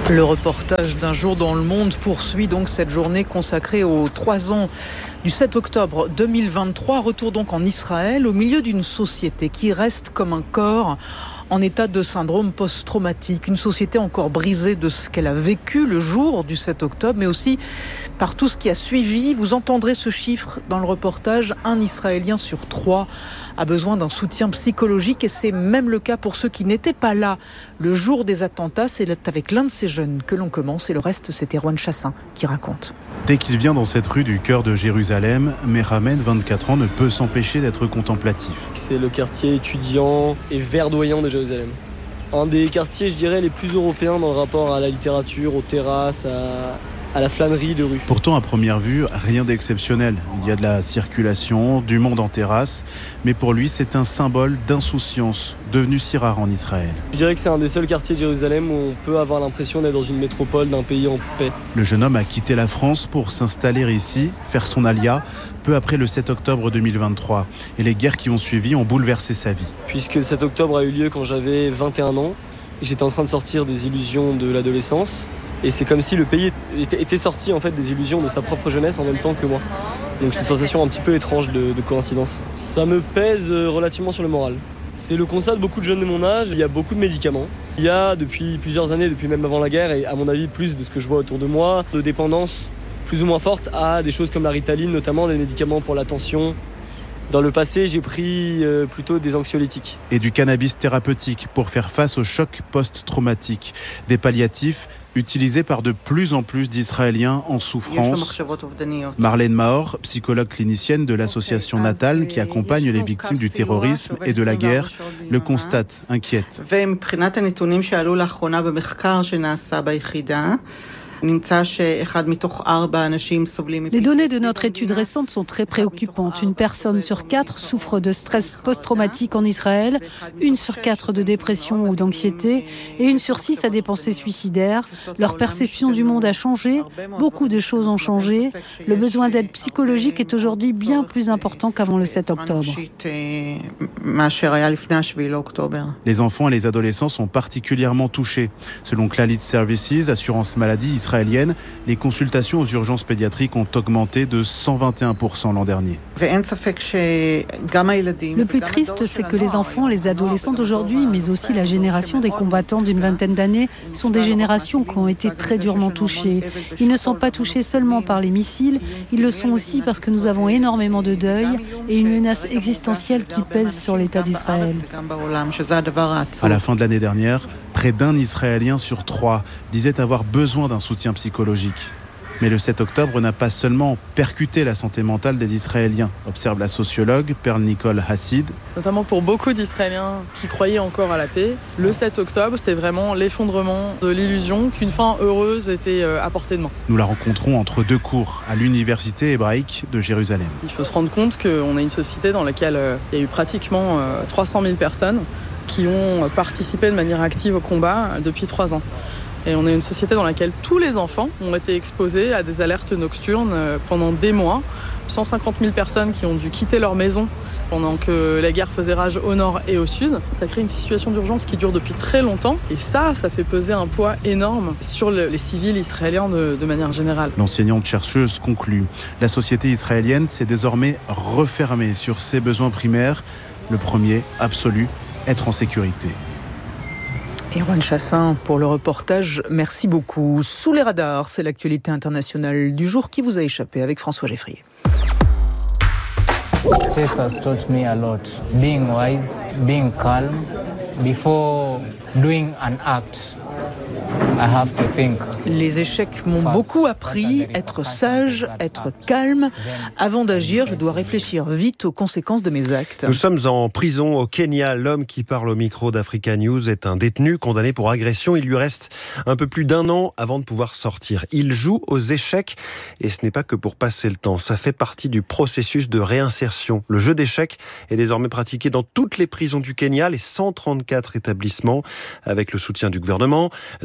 Le reportage d'un jour dans le monde poursuit donc cette journée consacrée aux 3 ans du 7 octobre 2023. Retour donc en Israël, au milieu d'une société qui reste comme un corps en état de syndrome post-traumatique. Une société encore brisée de ce qu'elle a vécu le jour du 7 octobre, mais aussi par tout ce qui a suivi. Vous entendrez ce chiffre dans le reportage. 1 Israélien sur 3 a besoin d'un soutien psychologique, et c'est même le cas pour ceux qui n'étaient pas là le jour des attentats. C'est avec l'un de ces jeunes que l'on commence, et le reste, c'est Erwan Chassin qui raconte. Dès qu'il vient dans cette rue du cœur de Jérusalem, Mehamed, 24 ans, ne peut s'empêcher d'être contemplatif. C'est le quartier étudiant et verdoyant de Jérusalem. Un des quartiers, je dirais, les plus européens dans le rapport à la littérature, aux terrasses, à la flânerie de rue. Pourtant, à première vue, rien d'exceptionnel. Il y a de la circulation, du monde en terrasse, mais pour lui, c'est un symbole d'insouciance, devenu si rare en Israël. Je dirais que c'est un des seuls quartiers de Jérusalem où on peut avoir l'impression d'être dans une métropole d'un pays en paix. Le jeune homme a quitté la France pour s'installer ici, faire son alia, peu après le 7 octobre 2023. Et les guerres qui ont suivi ont bouleversé sa vie. Puisque le 7 octobre a eu lieu quand j'avais 21 ans, et j'étais en train de sortir des illusions de l'adolescence. Et c'est comme si le pays était sorti en fait des illusions de sa propre jeunesse en même temps que moi. Donc c'est une sensation un petit peu étrange de coïncidence. Ça me pèse relativement sur le moral. C'est le constat de beaucoup de jeunes de mon âge. Il y a beaucoup de médicaments. Il y a depuis plusieurs années, depuis même avant la guerre, et à mon avis plus de ce que je vois autour de moi, de dépendance plus ou moins forte à des choses comme la Ritaline, notamment des médicaments pour la tension. Dans le passé, j'ai pris plutôt des anxiolytiques. Et du cannabis thérapeutique pour faire face au choc post-traumatique. Des palliatifs utilisés par de plus en plus d'Israéliens en souffrance. Marlène Maor, psychologue clinicienne de l'association Natal qui accompagne les victimes du terrorisme et de la guerre, le constate, inquiète. Les données de notre étude récente sont très préoccupantes. Une personne sur 4 souffre de stress post-traumatique en Israël, 1 sur 4 de dépression ou d'anxiété, et 1 sur 6 a des pensées suicidaires. Leur perception du monde a changé, beaucoup de choses ont changé. Le besoin d'aide psychologique est aujourd'hui bien plus important qu'avant le 7 octobre. Les enfants et les adolescents sont particulièrement touchés. Selon Clalit Services, assurance maladie israélienne, les consultations aux urgences pédiatriques ont augmenté de 121% l'an dernier. Le plus triste, c'est que les enfants, les adolescents d'aujourd'hui, mais aussi la génération des combattants d'une vingtaine d'années, sont des générations qui ont été très durement touchées. Ils ne sont pas touchés seulement par les missiles, ils le sont aussi parce que nous avons énormément de deuil et une menace existentielle qui pèse sur l'État d'Israël. À la fin de l'année dernière, près d'1 Israélien sur 3 disait avoir besoin d'un soutien psychologique. Mais le 7 octobre n'a pas seulement percuté la santé mentale des Israéliens, observe la sociologue Perl Nicole Hassid. Notamment pour beaucoup d'Israéliens qui croyaient encore à la paix, le 7 octobre, c'est vraiment l'effondrement de l'illusion qu'une fin heureuse était à portée de main. Nous la rencontrons entre 2 cours à l'université hébraïque de Jérusalem. Il faut se rendre compte qu'on a une société dans laquelle il y a eu pratiquement 300 000 personnes qui ont participé de manière active au combat depuis 3 ans. Et on est une société dans laquelle tous les enfants ont été exposés à des alertes nocturnes pendant des mois. 150 000 personnes qui ont dû quitter leur maison pendant que la guerre faisait rage au nord et au sud. Ça crée une situation d'urgence qui dure depuis très longtemps. Et ça fait peser un poids énorme sur les civils israéliens de manière générale. L'enseignante chercheuse conclut. La société israélienne s'est désormais refermée sur ses besoins primaires. Le premier, absolu, être en sécurité. Erwan Chassin pour le reportage, merci beaucoup. Sous les radars, c'est l'actualité internationale du jour qui vous a échappé avec François Geffrier. Chess has taught me a lot. Being wise, being calm, before doing an act. I have to think. Les échecs m'ont beaucoup appris, être sage, être calme. Avant d'agir, je dois réfléchir vite aux conséquences de mes actes. Nous sommes en prison au Kenya. L'homme qui parle au micro d'Africa News est un détenu condamné pour agression. Il lui reste un peu plus d'1 an avant de pouvoir sortir. Il joue aux échecs et ce n'est pas que pour passer le temps. Ça fait partie du processus de réinsertion. Le jeu d'échecs est désormais pratiqué dans toutes les prisons du Kenya, les 134 établissements, avec le soutien du gouvernement, de la fédération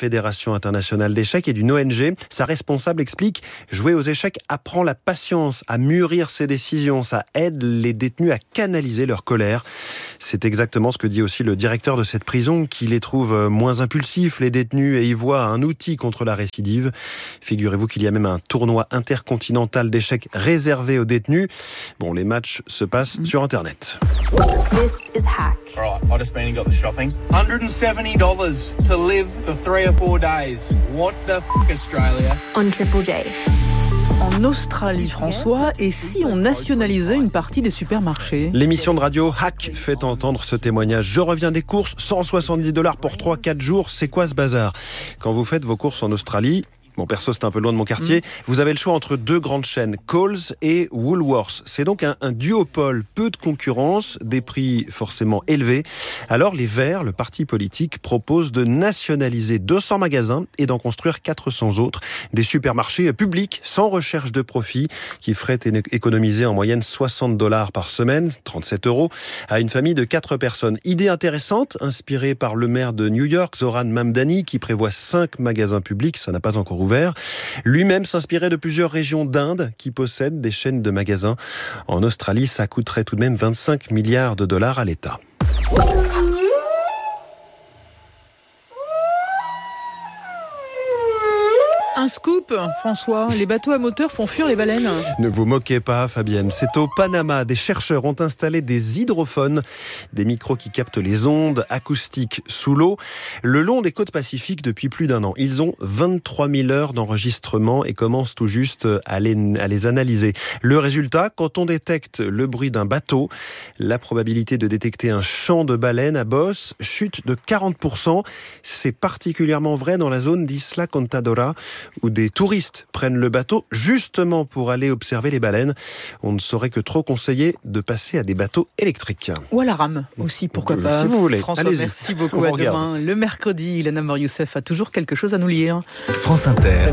Fédération internationale d'échecs et d'une ONG. Sa responsable explique « Jouer aux échecs apprend la patience, à mûrir ses décisions. Ça aide les détenus à canaliser leur colère. » C'est exactement ce que dit aussi le directeur de cette prison, qui les trouve moins impulsifs, les détenus, et y voit un outil contre la récidive. Figurez-vous qu'il y a même un tournoi intercontinental d'échecs réservé aux détenus. Bon, les matchs se passent sur Internet. This is Hack. All right, I just been and got the shopping. $170 to live for 3 or 4 days. What the f***, Australia? On Triple J. En Australie, François, et si on nationalisait une partie des supermarchés ? L'émission de radio Hack fait entendre ce témoignage. Je reviens des courses, $170 pour 3-4 jours, c'est quoi ce bazar ? Quand vous faites vos courses en Australie, bon, perso, c'est un peu loin de mon quartier. Vous avez le choix entre 2 grandes chaînes, Coles et Woolworths. C'est donc un duopole, peu de concurrence, des prix forcément élevés. Alors, les Verts, le parti politique, propose de nationaliser 200 magasins et d'en construire 400 autres. Des supermarchés publics, sans recherche de profit, qui feraient économiser en moyenne $60 par semaine, 37 €, à une famille de 4 personnes. Idée intéressante, inspirée par le maire de New York, Zoran Mamdani, qui prévoit 5 magasins publics, ça n'a pas encore ouvert. Lui-même s'inspirait de plusieurs régions d'Inde qui possèdent des chaînes de magasins. En Australie, ça coûterait tout de même $25 milliards à l'État. Un scoop, François. Les bateaux à moteur font fuir les baleines. Ne vous moquez pas, Fabienne. C'est au Panama. Des chercheurs ont installé des hydrophones, des micros qui captent les ondes acoustiques sous l'eau, le long des côtes pacifiques depuis plus d'1 an. Ils ont 23 000 heures d'enregistrement et commencent tout juste à les analyser. Le résultat, quand on détecte le bruit d'un bateau, la probabilité de détecter un chant de baleine à bosse chute de 40%. C'est particulièrement vrai dans la zone d'Isla Contadora, où des touristes prennent le bateau justement pour aller observer les baleines. On ne saurait que trop conseiller de passer à des bateaux électriques. Ou à la rame aussi, pourquoi pas. Si vous voulez. François, allez-y. merci beaucoup. À demain. Le mercredi, Ilana Mor-Youssef a toujours quelque chose à nous lire. France Inter.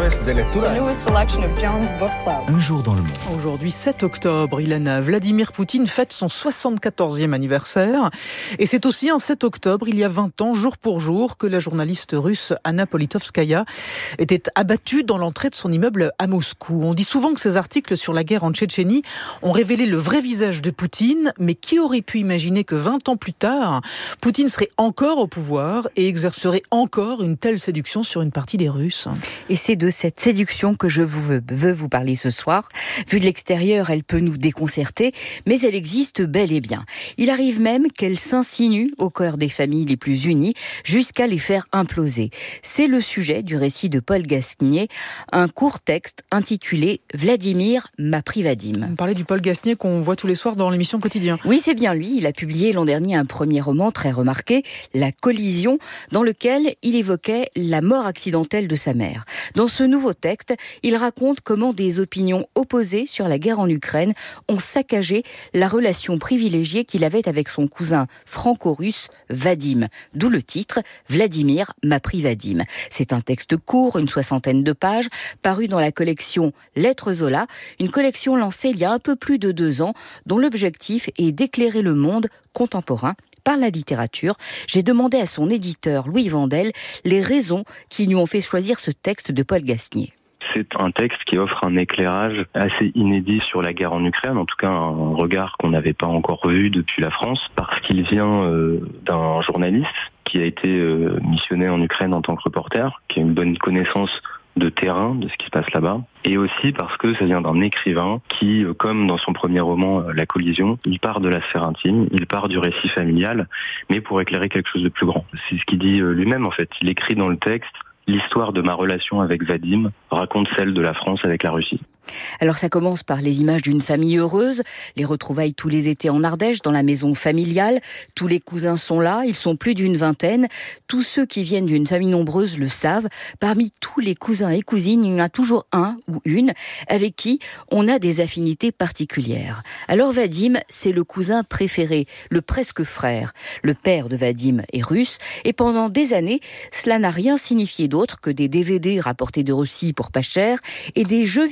Un jour dans le monde. Aujourd'hui, 7 octobre, Ilana, Vladimir Poutine fête son 74e anniversaire. Et c'est aussi un 7 octobre, il y a 20 ans, jour pour jour, que la journaliste russe Anna Politkovskaya était abattue dans l'entrée de son immeuble à Moscou. On dit souvent que ces articles sur la guerre en Tchétchénie ont révélé le vrai visage de Poutine, mais qui aurait pu imaginer que 20 ans plus tard, Poutine serait encore au pouvoir et exercerait encore une telle séduction sur une partie des Russes ? Et c'est de cette séduction que je veux vous parler ce soir. Vue de l'extérieur, elle peut nous déconcerter, mais elle existe bel et bien. Il arrive même qu'elle s'insinue au cœur des familles les plus unies, jusqu'à les faire imploser. C'est le sujet du récit de Paul Gasnier, un court texte intitulé « Vladimir m'a pris Vadim ». On parlait du Paul Gasnier qu'on voit tous les soirs dans l'émission Quotidien. Oui, c'est bien lui. Il a publié l'an dernier un premier roman très remarqué, La Collision, dans lequel il évoquait la mort accidentelle de sa mère. Dans ce nouveau texte, il raconte comment des opinions opposées sur la guerre en Ukraine ont saccagé la relation privilégiée qu'il avait avec son cousin franco-russe Vadim. D'où le titre « Vladimir m'a pris Vadim ». C'est un texte court, une 60aine de pages, paru dans la collection Lettres Zola, une collection lancée il y a un peu plus de 2 ans, dont l'objectif est d'éclairer le monde contemporain par la littérature. J'ai demandé à son éditeur, Louis Vandel, les raisons qui lui ont fait choisir ce texte de Paul Gasnier. C'est un texte qui offre un éclairage assez inédit sur la guerre en Ukraine, en tout cas un regard qu'on n'avait pas encore vu depuis la France, parce qu'il vient d'un journaliste qui a été missionné en Ukraine en tant que reporter, qui a une bonne connaissance de terrain, de ce qui se passe là-bas, et aussi parce que ça vient d'un écrivain qui, comme dans son premier roman La Collision, il part de la sphère intime, il part du récit familial, mais pour éclairer quelque chose de plus grand. C'est ce qu'il dit lui-même en fait. Il écrit dans le texte: l'histoire de ma relation avec Vadim raconte celle de la France avec la Russie. Alors ça commence par les images d'une famille heureuse, les retrouvailles tous les étés en Ardèche, dans la maison familiale. Tous les cousins sont là, ils sont plus d'une vingtaine. Tous ceux qui viennent d'une famille nombreuse le savent. Parmi tous les cousins et cousines, il y en a toujours un ou une avec qui on a des affinités particulières. Alors Vadim, c'est le cousin préféré, le presque frère. Le père de Vadim est russe, et pendant des années, cela n'a rien signifié d'autre que des DVD rapportés de Russie pour pas cher et des jeux vidéo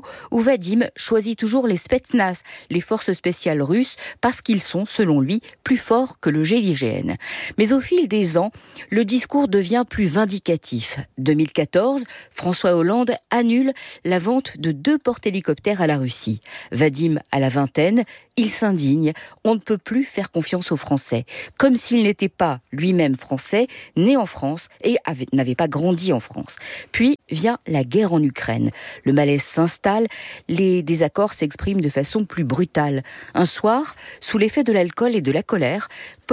où Vadim choisit toujours les Spetsnaz, les forces spéciales russes, parce qu'ils sont, selon lui, plus forts que le GIGN. Mais au fil des ans, le discours devient plus vindicatif. 2014, François Hollande annule la vente de 2 porte-hélicoptères à la Russie. Vadim a la vingtaine, il s'indigne, on ne peut plus faire confiance aux Français. Comme s'il n'était pas lui-même français, né en France et n'avait pas grandi en France. Puis vient la guerre en Ukraine. Le malaise s'installe, les désaccords s'expriment de façon plus brutale. Un soir, sous l'effet de l'alcool et de la colère,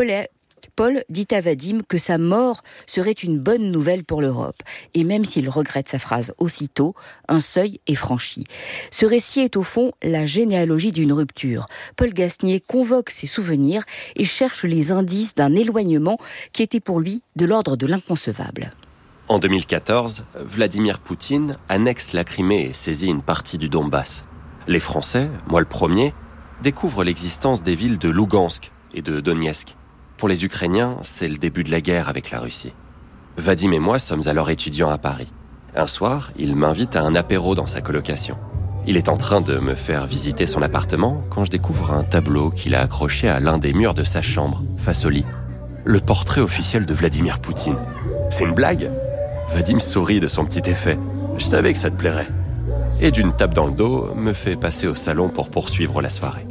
Paul dit à Vadim que sa mort serait une bonne nouvelle pour l'Europe. Et même s'il regrette sa phrase aussitôt, un seuil est franchi. Ce récit est au fond la généalogie d'une rupture. Paul Gasnier convoque ses souvenirs et cherche les indices d'un éloignement qui était pour lui de l'ordre de l'inconcevable. En 2014, Vladimir Poutine annexe la Crimée et saisit une partie du Donbass. Les Français, moi le premier, découvrent l'existence des villes de Lougansk et de Donetsk. Pour les Ukrainiens, c'est le début de la guerre avec la Russie. Vadim et moi sommes alors étudiants à Paris. Un soir, il m'invite à un apéro dans sa colocation. Il est en train de me faire visiter son appartement quand je découvre un tableau qu'il a accroché à l'un des murs de sa chambre, face au lit. Le portrait officiel de Vladimir Poutine. C'est une blague ? Vadim sourit de son petit effet. Je savais que ça te plairait. Et d'une tape dans le dos, me fait passer au salon pour poursuivre la soirée.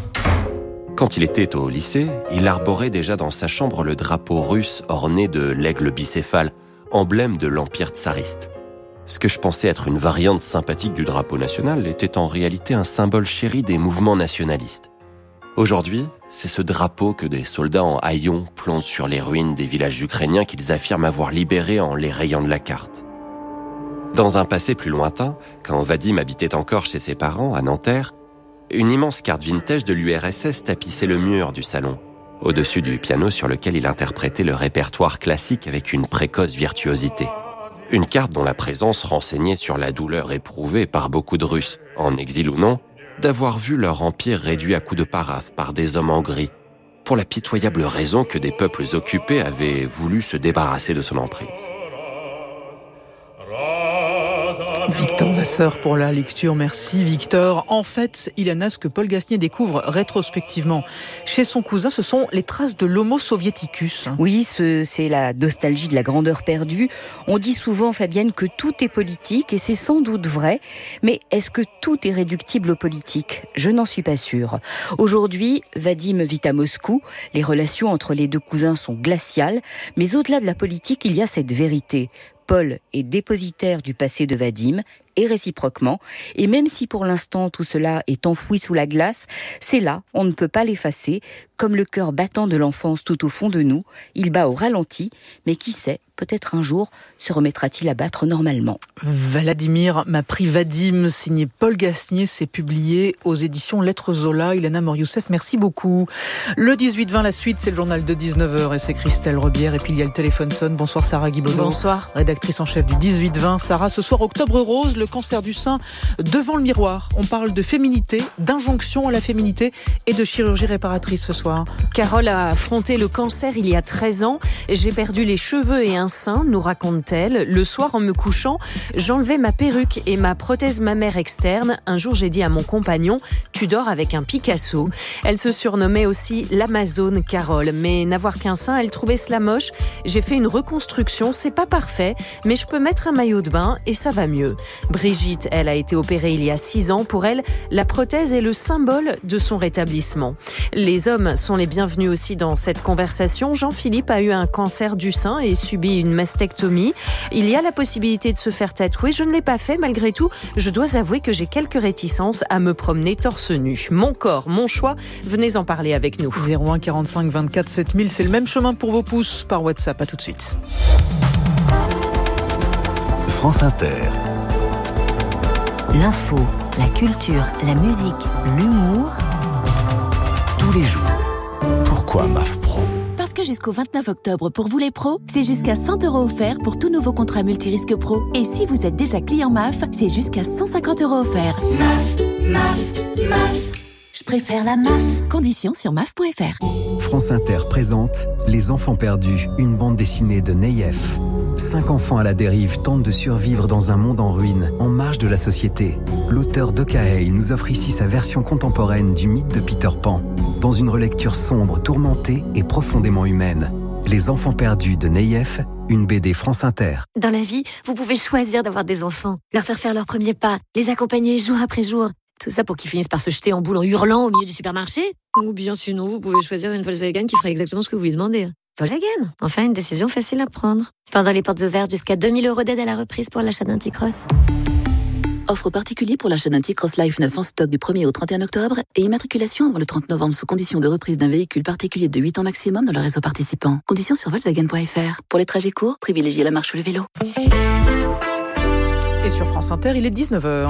Quand il était au lycée, il arborait déjà dans sa chambre le drapeau russe orné de l'aigle bicéphale, emblème de l'empire tsariste. Ce que je pensais être une variante sympathique du drapeau national était en réalité un symbole chéri des mouvements nationalistes. Aujourd'hui, c'est ce drapeau que des soldats en haillons plongent sur les ruines des villages ukrainiens qu'ils affirment avoir libérés en les rayant de la carte. Dans un passé plus lointain, quand Vadim habitait encore chez ses parents, à Nanterre, une immense carte vintage de l'URSS tapissait le mur du salon, au-dessus du piano sur lequel il interprétait le répertoire classique avec une précoce virtuosité. Une carte dont la présence renseignait sur la douleur éprouvée par beaucoup de Russes, en exil ou non, d'avoir vu leur empire réduit à coups de paraphe par des hommes en gris, pour la pitoyable raison que des peuples occupés avaient voulu se débarrasser de son emprise. Victor Vasseur pour la lecture. Merci Victor. En fait, Ilana, ce que Paul Gasnier découvre rétrospectivement chez son cousin, ce sont les traces de l'Homo soviéticus. Oui, c'est la nostalgie de la grandeur perdue. On dit souvent, Fabienne, que tout est politique et c'est sans doute vrai. Mais est-ce que tout est réductible au politique ? Je n'en suis pas sûre. Aujourd'hui, Vadim vit à Moscou. Les relations entre les deux cousins sont glaciales. Mais au-delà de la politique, il y a cette vérité. Paul est dépositaire du passé de Vadim, et réciproquement. Et même si pour l'instant tout cela est enfoui sous la glace, c'est là, on ne peut pas l'effacer, comme le cœur battant de l'enfance tout au fond de nous. Il bat au ralenti, mais qui sait, peut-être un jour se remettra-t-il à battre normalement. Vladimir m'a pris Vadim, signé Paul Gasnier, c'est publié aux éditions Lettres Zola. Ilana Morioussef, merci beaucoup. Le 18-20, la suite, c'est le journal de 19h et c'est Christelle Rebière. Et puis il y a le téléphone sonne. Bonsoir Sarah Guibaudot. Bonsoir. Rédactrice en chef du 18-20. Sarah, ce soir, Octobre Rose, le cancer du sein devant le miroir. On parle de féminité, d'injonction à la féminité et de chirurgie réparatrice ce soir. Carole a affronté le cancer il y a 13 ans. J'ai perdu les cheveux et un sein, nous raconte-t-elle. Le soir, en me couchant, j'enlevais ma perruque et ma prothèse mammaire externe. Un jour, j'ai dit à mon compagnon, tu dors avec un Picasso. Elle se surnommait aussi l'Amazone Carole. Mais n'avoir qu'un sein, elle trouvait cela moche. J'ai fait une reconstruction, c'est pas parfait, mais je peux mettre un maillot de bain et ça va mieux. Brigitte, elle a été opérée il y a 6 ans. Pour elle, la prothèse est le symbole de son rétablissement. Les hommes sont les bienvenus aussi dans cette conversation. Jean-Philippe a eu un cancer du sein et subit une mastectomie. Il y a la possibilité de se faire tatouer. Je ne l'ai pas fait. Malgré tout, je dois avouer que j'ai quelques réticences à me promener torse nu. Mon corps, mon choix. Venez en parler avec nous. 01 45 24 7000, c'est le même chemin pour vos pouces par WhatsApp. À tout de suite. France Inter. L'info, la culture, la musique, l'humour. Tous les jours. Pourquoi MAF Pro ? Parce que jusqu'au 29 octobre, pour vous les pros, c'est jusqu'à 100 € offerts pour tout nouveau contrat multirisque pro. Et si vous êtes déjà client MAF, c'est jusqu'à 150 € offerts. MAF. Je préfère la MAF. Conditions sur MAF.fr. France Inter présente Les Enfants Perdus, une bande dessinée de Neyef. 5 enfants à la dérive tentent de survivre dans un monde en ruine, en marge de la société. L'auteur d'Okaei nous offre ici sa version contemporaine du mythe de Peter Pan, dans une relecture sombre, tourmentée et profondément humaine. Les Enfants Perdus de Neyef, une BD France Inter. Dans la vie, vous pouvez choisir d'avoir des enfants, leur faire leurs premiers pas, les accompagner jour après jour. Tout ça pour qu'ils finissent par se jeter en boule en hurlant au milieu du supermarché. Ou bien sinon, vous pouvez choisir une Volkswagen qui fera exactement ce que vous lui demandez. Volkswagen, enfin une décision facile à prendre. Pendant les portes ouvertes, jusqu'à 2000 € d'aide à la reprise pour l'achat d'un T-Cross. Offre particulier pour l'achat d'un T-Cross Life 9 en stock du 1er au 31 octobre et immatriculation avant le 30 novembre sous condition de reprise d'un véhicule particulier de 8 ans maximum dans le réseau participant. Conditions sur Volkswagen.fr. Pour les trajets courts, privilégiez la marche ou le vélo. Et sur France Inter, il est 19h.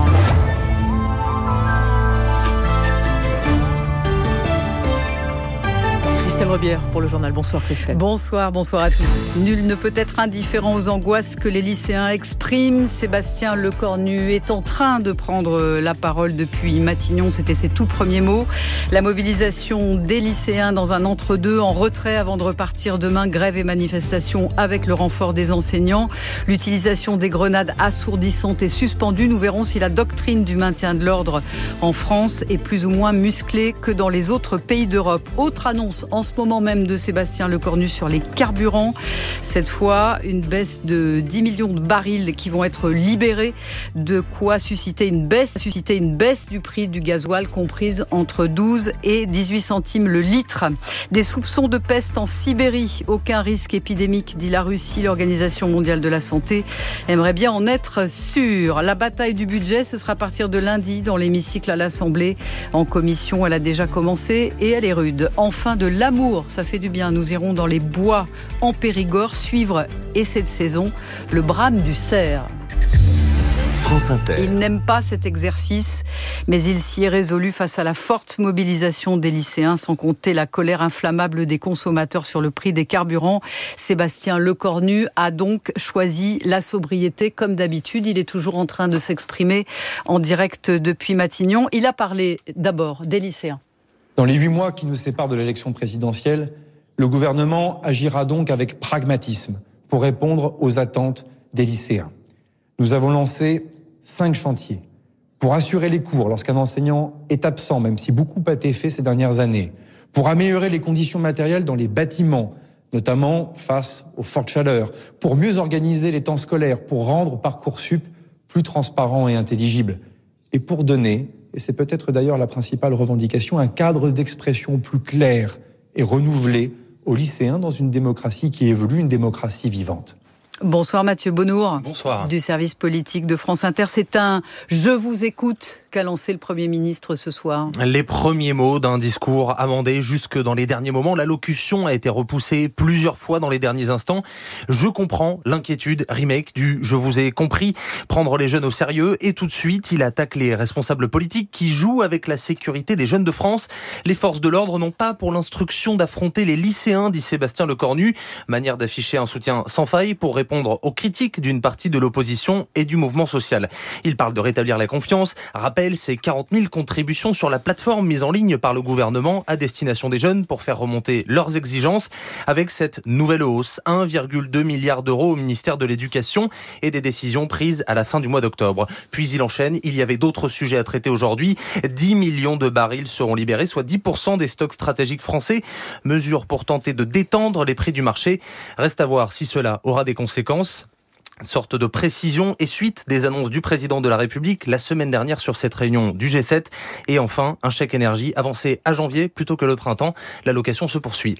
Christelle Rebière pour le journal. Bonsoir Christelle. Bonsoir à tous. Nul ne peut être indifférent aux angoisses que les lycéens expriment. Sébastien Lecornu est en train de prendre la parole depuis Matignon. C'était ses tout premiers mots. La mobilisation des lycéens dans un entre-deux, en retrait avant de repartir demain. Grève et manifestation avec le renfort des enseignants. L'utilisation des grenades assourdissantes est suspendue. Nous verrons si la doctrine du maintien de l'ordre en France est plus ou moins musclée que dans les autres pays d'Europe. Autre annonce en ce moment même de Sébastien Lecornu sur les carburants. Cette fois, une baisse de 10 millions de barils qui vont être libérés. De quoi susciter une baisse du prix du gasoil comprise entre 12 et 18 centimes le litre. Des soupçons de peste en Sibérie. Aucun risque épidémique, dit la Russie. L'Organisation mondiale de la santé aimerait bien en être sûre. La bataille du budget, ce sera à partir de lundi dans l'hémicycle à l'Assemblée. En commission, elle a déjà commencé et elle est rude. Enfin, de l'amour, ça fait du bien. Nous irons dans les bois en Périgord suivre, et cette saison, le brame du cerf. France Inter. Il n'aime pas cet exercice, mais il s'y est résolu face à la forte mobilisation des lycéens, sans compter la colère inflammable des consommateurs sur le prix des carburants. Sébastien Lecornu a donc choisi la sobriété, comme d'habitude. Il est toujours en train de s'exprimer en direct depuis Matignon. Il a parlé d'abord des lycéens. Dans les 8 mois qui nous séparent de l'élection présidentielle, le gouvernement agira donc avec pragmatisme pour répondre aux attentes des lycéens. Nous avons lancé 5 chantiers pour assurer les cours lorsqu'un enseignant est absent, même si beaucoup a été fait ces dernières années, pour améliorer les conditions matérielles dans les bâtiments, notamment face aux fortes chaleurs, pour mieux organiser les temps scolaires, pour rendre Parcoursup plus transparent et intelligible, et pour donner, et c'est peut-être d'ailleurs la principale revendication, un cadre d'expression plus clair et renouvelé aux lycéens dans une démocratie qui évolue, une démocratie vivante. Bonsoir Mathieu Bonnour. Bonsoir. Du service politique de France Inter. C'est un « Je vous écoute » qu'a lancé le Premier ministre ce soir. Les premiers mots d'un discours amendé jusque dans les derniers moments. L'allocution a été repoussée plusieurs fois dans les derniers instants. Je comprends l'inquiétude, remake du « Je vous ai compris », prendre les jeunes au sérieux. Et tout de suite, il attaque les responsables politiques qui jouent avec la sécurité des jeunes de France. Les forces de l'ordre n'ont pas pour l'instruction d'affronter les lycéens, dit Sébastien Lecornu. Manière d'afficher un soutien sans faille pour répondre aux critiques d'une partie de l'opposition et du mouvement social. Il parle de rétablir la confiance, rappelle ces 40 000 contributions sur la plateforme mise en ligne par le gouvernement à destination des jeunes pour faire remonter leurs exigences avec cette nouvelle hausse, 1,2 milliard d'euros au ministère de l'Éducation et des décisions prises à la fin du mois d'octobre. Puis il enchaîne, il y avait d'autres sujets à traiter aujourd'hui. 10 millions de barils seront libérés, soit 10% des stocks stratégiques français. Mesure pour tenter de détendre les prix du marché. Reste à voir si cela aura des conséquences. Sorte de précision et suite des annonces du président de la République la semaine dernière sur cette réunion du G7. Et enfin, un chèque énergie avancé à janvier plutôt que le printemps. L'allocution se poursuit.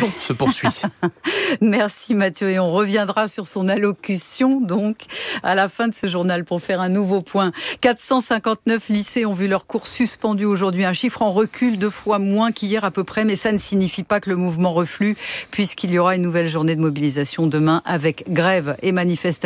Merci Mathieu. Et on reviendra sur son allocution donc à la fin de ce journal pour faire un nouveau point. 459 lycées ont vu leurs cours suspendus aujourd'hui. Un chiffre en recul 2 fois moins qu'hier à peu près. Mais ça ne signifie pas que le mouvement reflue puisqu'il y aura une nouvelle journée de mobilisation demain avec grève et manifestation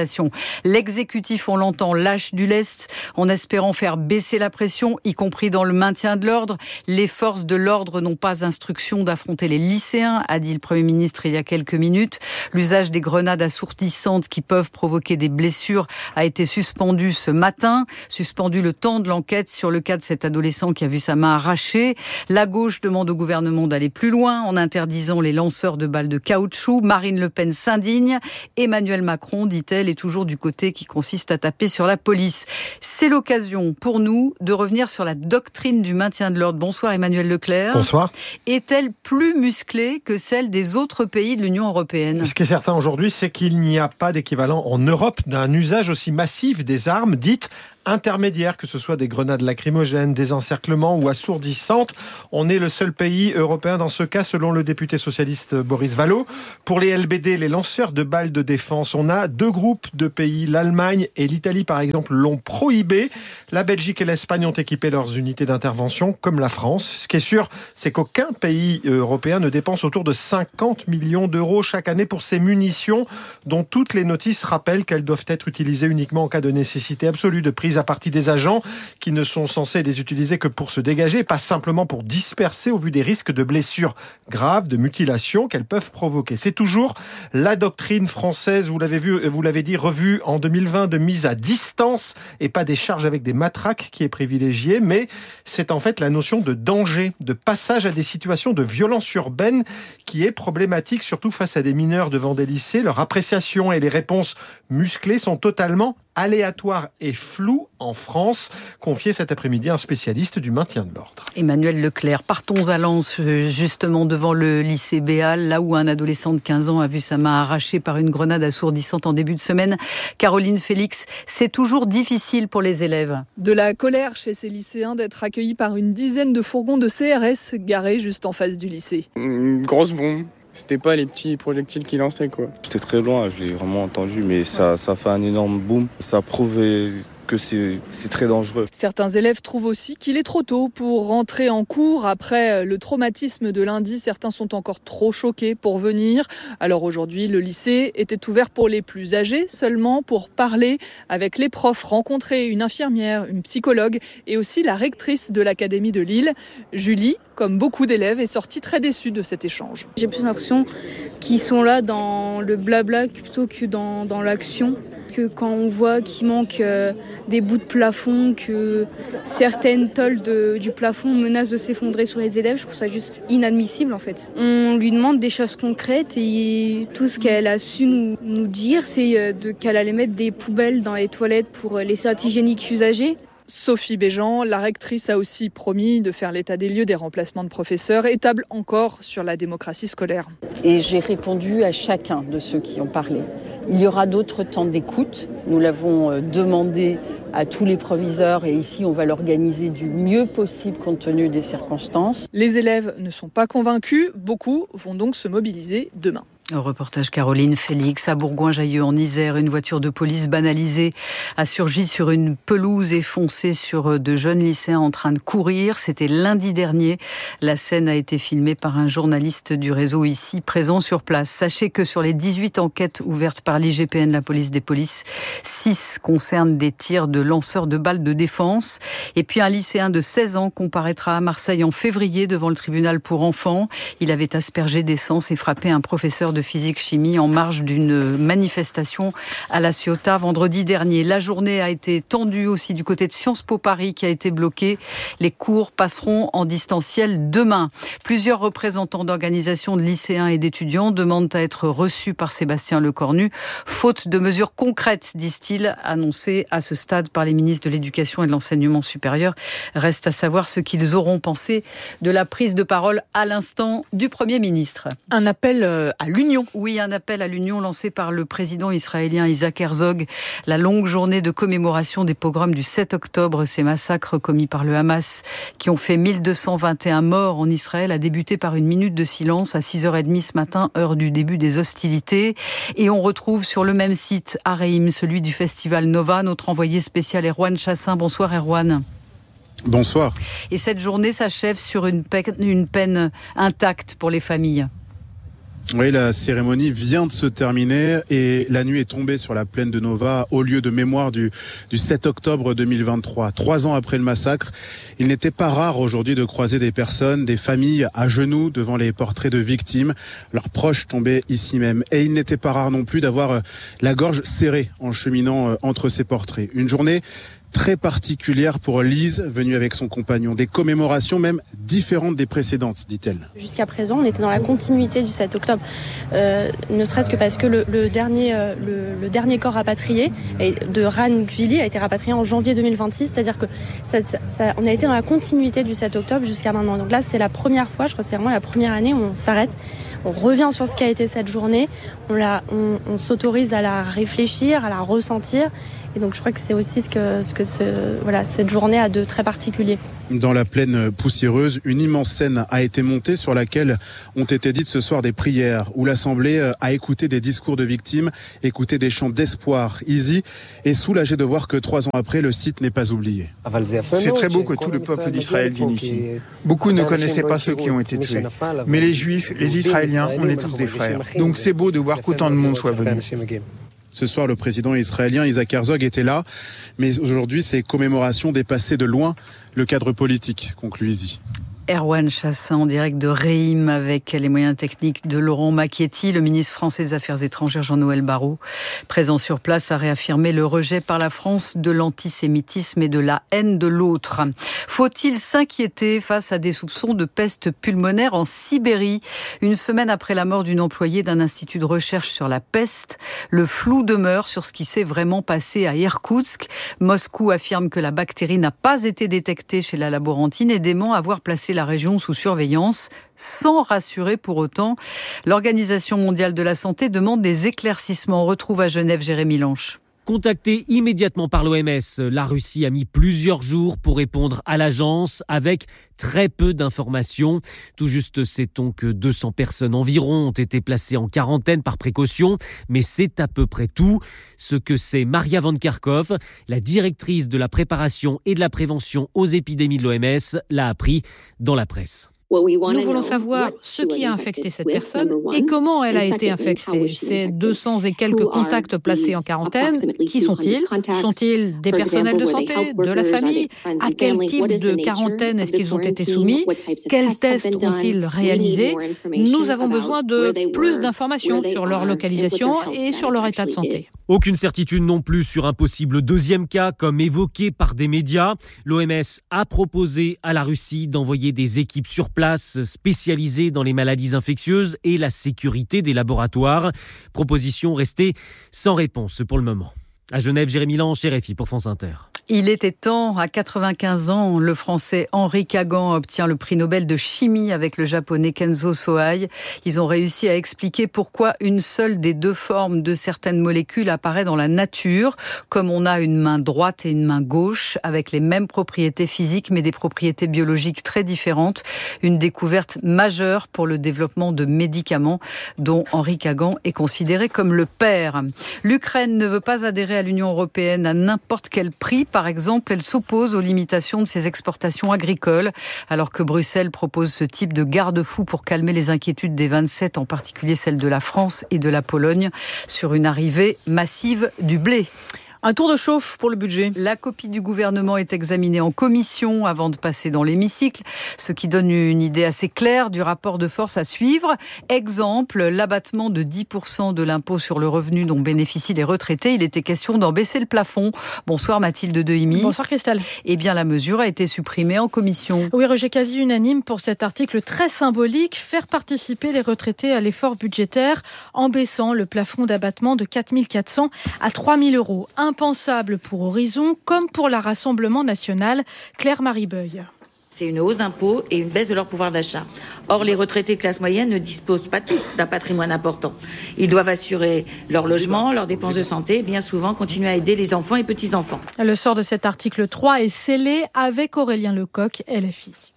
manifestation. L'exécutif, on l'entend, lâche du lest en espérant faire baisser la pression, y compris dans le maintien de l'ordre. Les forces de l'ordre n'ont pas instruction d'affronter les lycéens, a dit le Premier ministre il y a quelques minutes. L'usage des grenades assourdissantes qui peuvent provoquer des blessures a été suspendu ce matin. Suspendu le temps de l'enquête sur le cas de cet adolescent qui a vu sa main arrachée. La gauche demande au gouvernement d'aller plus loin en interdisant les lanceurs de balles de caoutchouc. Marine Le Pen s'indigne. Emmanuel Macron, dit-elle, est toujours du côté qui consiste à taper sur la police. C'est l'occasion pour nous de revenir sur la doctrine du maintien de l'ordre. Bonsoir Emmanuel Leclerc. Bonsoir. Est-elle plus musclée que celle des autres pays de l'Union européenne ? Ce qui est certain aujourd'hui, c'est qu'il n'y a pas d'équivalent en Europe d'un usage aussi massif des armes dites intermédiaires, que ce soit des grenades lacrymogènes, des encerclements ou assourdissantes. On est le seul pays européen dans ce cas, selon le député socialiste Boris Vallaud. Pour les LBD, les lanceurs de balles de défense, on a 2 groupes de pays. L'Allemagne et l'Italie, par exemple, l'ont prohibé. La Belgique et l'Espagne ont équipé leurs unités d'intervention, comme la France. Ce qui est sûr, c'est qu'aucun pays européen ne dépense autour de 50 millions d'euros chaque année pour ces munitions, dont toutes les notices rappellent qu'elles doivent être utilisées uniquement en cas de nécessité absolue de prise à partie des agents qui ne sont censés les utiliser que pour se dégager, pas simplement pour disperser au vu des risques de blessures graves, de mutilations qu'elles peuvent provoquer. C'est toujours la doctrine française, vous l'avez dit, revue en 2020, de mise à distance et pas des charges avec des matraques qui est privilégiée, mais c'est en fait la notion de danger, de passage à des situations de violence urbaine qui est problématique, surtout face à des mineurs devant des lycées. Leur appréciation et les réponses musclées sont totalement aléatoire et flou en France, confié cet après-midi à un spécialiste du maintien de l'ordre. Emmanuel Leclerc, partons à Lens, justement devant le lycée Béal, là où un adolescent de 15 ans a vu sa main arrachée par une grenade assourdissante en début de semaine. Caroline Félix, c'est toujours difficile pour les élèves. De la colère chez ces lycéens d'être accueillis par une dizaine de fourgons de CRS garés juste en face du lycée. Une grosse bombe. C'était pas les petits projectiles qu'ils lançaient, quoi. J'étais très loin, je l'ai vraiment entendu, mais ça fait un énorme boom. Ça prouvait que c'est très dangereux. Certains élèves trouvent aussi qu'il est trop tôt pour rentrer en cours. Après le traumatisme de lundi, certains sont encore trop choqués pour venir. Alors aujourd'hui, le lycée était ouvert pour les plus âgés, seulement pour parler avec les profs, rencontrer une infirmière, une psychologue et aussi la rectrice de l'Académie de Lille. Julie, comme beaucoup d'élèves, est sortie très déçue de cet échange. J'ai plus l'impression qu'ils sont là dans le blabla plutôt que dans l'action. Que quand on voit qu'il manque des bouts de plafond, que certaines tôles du plafond menacent de s'effondrer sur les élèves, je trouve ça juste inadmissible en fait. On lui demande des choses concrètes et tout ce qu'elle a su nous dire, c'est qu'elle allait mettre des poubelles dans les toilettes pour les serviettes hygiéniques usagées. Sophie Béjean, la rectrice, a aussi promis de faire l'état des lieux des remplacements de professeurs et table encore sur la démocratie scolaire. Et j'ai répondu à chacun de ceux qui ont parlé. Il y aura d'autres temps d'écoute. Nous l'avons demandé à tous les proviseurs et ici on va l'organiser du mieux possible compte tenu des circonstances. Les élèves ne sont pas convaincus, beaucoup vont donc se mobiliser demain. Reportage Caroline Félix. À Bourgoin-Jallieu en Isère, une voiture de police banalisée a surgi sur une pelouse et foncé sur de jeunes lycéens en train de courir. C'était lundi dernier. La scène a été filmée par un journaliste du réseau ici présent sur place. Sachez que sur les 18 enquêtes ouvertes par l'IGPN, la police des polices, 6 concernent des tirs de lanceurs de balles de défense. Et puis un lycéen de 16 ans comparaîtra à Marseille en février devant le tribunal pour enfants. Il avait aspergé d'essence et frappé un professeur de physique-chimie en marge d'une manifestation à La Ciotat vendredi dernier. La journée a été tendue aussi du côté de Sciences Po Paris qui a été bloquée. Les cours passeront en distanciel demain. Plusieurs représentants d'organisations de lycéens et d'étudiants demandent à être reçus par Sébastien Lecornu, faute de mesures concrètes, disent-ils, annoncées à ce stade par les ministres de l'Éducation et de l'Enseignement supérieur. Reste à savoir ce qu'ils auront pensé de la prise de parole à l'instant du Premier ministre. Un appel à l'union. Oui, un appel à l'union lancé par le président israélien Isaac Herzog. La longue journée de commémoration des pogroms du 7 octobre, ces massacres commis par le Hamas qui ont fait 1221 morts en Israël, a débuté par une minute de silence à 6h30 ce matin, heure du début des hostilités. Et on retrouve sur le même site à Reim, celui du festival Nova, notre envoyé spécial Erwan Chassin. Bonsoir Erwan. Bonsoir. Et cette journée s'achève sur une peine intacte pour les familles. Oui, la cérémonie vient de se terminer et la nuit est tombée sur la plaine de Nova au lieu de mémoire du 7 octobre 2023. 3 ans après le massacre, il n'était pas rare aujourd'hui de croiser des personnes, des familles à genoux devant les portraits de victimes, leurs proches tombaient ici même. Et il n'était pas rare non plus d'avoir la gorge serrée en cheminant entre ces portraits. Une journée très particulière pour Lise, venue avec son compagnon. Des commémorations même différentes des précédentes, dit-elle. Jusqu'à présent, on était dans la continuité du 7 octobre. Ne serait-ce que parce que le dernier corps rapatrié de Ran Gvili a été rapatrié en janvier 2026. C'est-à-dire que on a été dans la continuité du 7 octobre jusqu'à maintenant. Donc là, c'est la première fois, je crois que c'est vraiment la première année où on s'arrête. On revient sur ce qu'a été cette journée. On s'autorise à la réfléchir, à la ressentir. Et donc je crois que c'est aussi ce que cette journée a de très particulier. Dans la plaine poussiéreuse, une immense scène a été montée sur laquelle ont été dites ce soir des prières, où l'Assemblée a écouté des discours de victimes, écouté des chants d'espoir. Izzy est soulagé de voir que 3 ans après, le site n'est pas oublié. C'est très beau que tout le peuple d'Israël vienne ici. Beaucoup ne connaissaient pas ceux qui ont été tués. Mais les Juifs, les Israéliens, on est tous des frères. Donc c'est beau de voir qu'autant de monde soit venu. Ce soir, le président israélien Isaac Herzog était là, mais aujourd'hui, ces commémorations dépassaient de loin le cadre politique, conclut Izzy. Erwan Chassin en direct de Reim avec les moyens techniques de Laurent Macchietti. Le ministre français des Affaires étrangères Jean-Noël Barrot, présent sur place, a réaffirmé le rejet par la France de l'antisémitisme et de la haine de l'autre. Faut-il s'inquiéter face à des soupçons de peste pulmonaire en Sibérie? Une semaine après la mort d'une employée d'un institut de recherche sur la peste, le flou demeure sur ce qui s'est vraiment passé à Irkoutsk. Moscou affirme que la bactérie n'a pas été détectée chez la laborantine et dément avoir placé la région sous surveillance, sans rassurer pour autant. L'Organisation mondiale de la santé demande des éclaircissements. On retrouve à Genève Jérémy Lanche. Contacté immédiatement par l'OMS, la Russie a mis plusieurs jours pour répondre à l'agence avec très peu d'informations. Tout juste sait-on que 200 personnes environ ont été placées en quarantaine par précaution, mais c'est à peu près tout. Ce que sait Maria Van Kerkhove, la directrice de la préparation et de la prévention aux épidémies de l'OMS, l'a appris dans la presse. Nous voulons savoir ce qui a infecté cette personne et comment elle a été infectée. Ces 200 et quelques contacts placés en quarantaine, qui sont-ils? Sont-ils des personnels de santé, de la famille? À quel type de quarantaine est-ce qu'ils ont été soumis? Quels tests ont-ils réalisés? Nous avons besoin de plus d'informations sur leur localisation et sur leur état de santé. Aucune certitude non plus sur un possible deuxième cas, comme évoqué par des médias. L'OMS a proposé à la Russie d'envoyer des équipes sur place spécialisée dans les maladies infectieuses et la sécurité des laboratoires. Proposition restée sans réponse pour le moment. À Genève, Jérémy Lanche, RFI pour France Inter. Il était temps, à 95 ans, le Français Henri Kagan obtient le prix Nobel de chimie avec le Japonais Kenzo Sohei. Ils ont réussi à expliquer pourquoi une seule des deux formes de certaines molécules apparaît dans la nature, comme on a une main droite et une main gauche, avec les mêmes propriétés physiques mais des propriétés biologiques très différentes. Une découverte majeure pour le développement de médicaments dont Henri Kagan est considéré comme le père. L'Ukraine ne veut pas adhérer à l'Union européenne à n'importe quel prix. Par exemple, elle s'oppose aux limitations de ses exportations agricoles, alors que Bruxelles propose ce type de garde-fou pour calmer les inquiétudes des 27, en particulier celles de la France et de la Pologne, sur une arrivée massive du blé. Un tour de chauffe pour le budget. La copie du gouvernement est examinée en commission avant de passer dans l'hémicycle, ce qui donne une idée assez claire du rapport de force à suivre. Exemple, l'abattement de 10% de l'impôt sur le revenu dont bénéficient les retraités. Il était question d'en baisser le plafond. Bonsoir Mathilde Dehimi. Bonsoir Christelle. Eh bien, la mesure a été supprimée en commission. Oui, rejet quasi unanime pour cet article très symbolique, faire participer les retraités à l'effort budgétaire en baissant le plafond d'abattement de 4 400 à 3 000 euros. Impensable pour Horizon comme pour la Rassemblement national. Claire-Marie Beuil. C'est une hausse d'impôts et une baisse de leur pouvoir d'achat. Or, les retraités classe moyenne ne disposent pas tous d'un patrimoine important. Ils doivent assurer leur logement, leurs dépenses de santé et bien souvent continuer à aider les enfants et petits-enfants. Le sort de cet article 3 est scellé avec Aurélien Lecoq, LFI.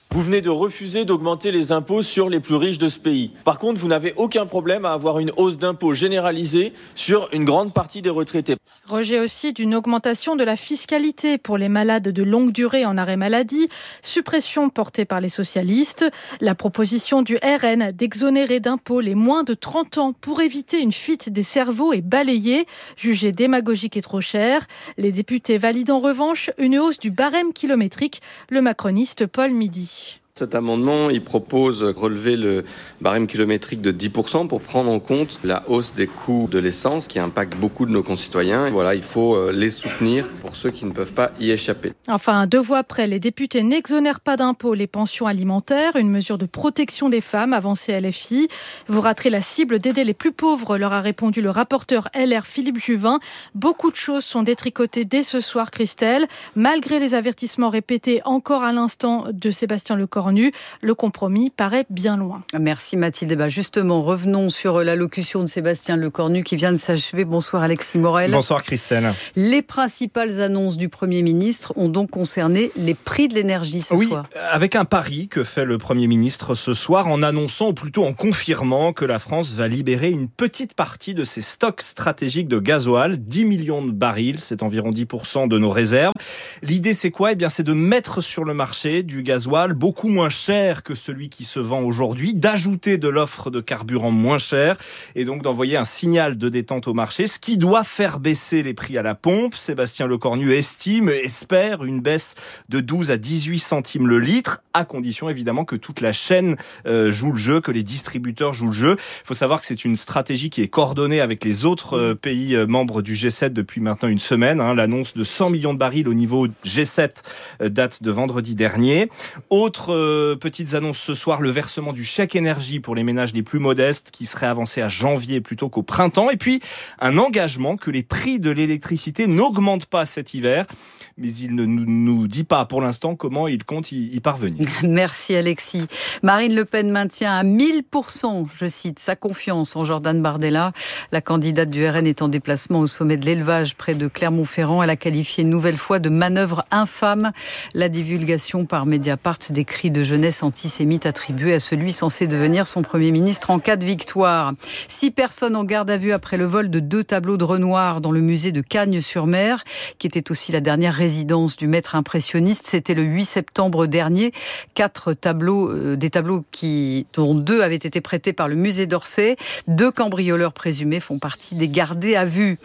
Vous venez de refuser d'augmenter les impôts sur les plus riches de ce pays. Par contre, vous n'avez aucun problème à avoir une hausse d'impôts généralisée sur une grande partie des retraités. Rejet aussi d'une augmentation de la fiscalité pour les malades de longue durée en arrêt maladie, suppression portée par les socialistes, la proposition du RN d'exonérer d'impôts les moins de 30 ans pour éviter une fuite des cerveaux est balayée, jugée démagogique et trop chère. Les députés valident en revanche une hausse du barème kilométrique, le macroniste Paul Midi. Cet amendement, il propose de relever le barème kilométrique de 10% pour prendre en compte la hausse des coûts de l'essence qui impacte beaucoup de nos concitoyens. Voilà, il faut les soutenir pour ceux qui ne peuvent pas y échapper. Enfin, 2 voix près, les députés n'exonèrent pas d'impôts les pensions alimentaires, une mesure de protection des femmes avancée à LFI. Vous raterez la cible d'aider les plus pauvres, leur a répondu le rapporteur LR Philippe Juvin. Beaucoup de choses sont détricotées dès ce soir, Christelle. Malgré les avertissements répétés encore à l'instant de Sébastien Lecornu, le compromis paraît bien loin. Merci Mathilde. Justement, revenons sur l'allocution de Sébastien Lecornu qui vient de s'achever. Bonsoir Alexis Morel. Bonsoir Christelle. Les principales annonces du Premier ministre ont donc concerné les prix de l'énergie ce soir. Oui, avec un pari que fait le Premier ministre ce soir en annonçant, ou plutôt en confirmant que la France va libérer une petite partie de ses stocks stratégiques de gasoil, 10 millions de barils, c'est environ 10% de nos réserves. L'idée c'est quoi ? C'est de mettre sur le marché du gasoil beaucoup moins cher que celui qui se vend aujourd'hui, d'ajouter de l'offre de carburant moins cher et donc d'envoyer un signal de détente au marché, ce qui doit faire baisser les prix à la pompe. Sébastien Lecornu espère une baisse de 12 à 18 centimes le litre, à condition évidemment que toute la chaîne joue le jeu, que les distributeurs jouent le jeu. Il faut savoir que c'est une stratégie qui est coordonnée avec les autres pays membres du G7 depuis maintenant une semaine. L'annonce de 100 millions de barils au niveau G7 date de vendredi dernier. Autre petites annonces ce soir, le versement du chèque énergie pour les ménages les plus modestes qui serait avancé à janvier plutôt qu'au printemps. Et puis, un engagement que les prix de l'électricité n'augmentent pas cet hiver. Mais il ne nous dit pas pour l'instant comment il compte y parvenir. Merci Alexis. Marine Le Pen maintient à 1000%, je cite, sa confiance en Jordan Bardella. La candidate du RN est en déplacement au sommet de l'élevage près de Clermont-Ferrand. Elle a qualifié une nouvelle fois de manœuvre infâme la divulgation par Mediapart des cris de jeunesse antisémite attribués à celui censé devenir son Premier ministre en cas de victoire. 6 personnes en garde à vue après le vol de 2 tableaux de Renoir dans le musée de Cagnes-sur-Mer, qui était aussi la dernière résidence du maître impressionniste. C'était le 8 septembre dernier. 4 tableaux, des tableaux dont 2 avaient été prêtés par le musée d'Orsay. 2 cambrioleurs présumés font partie des gardés à vue.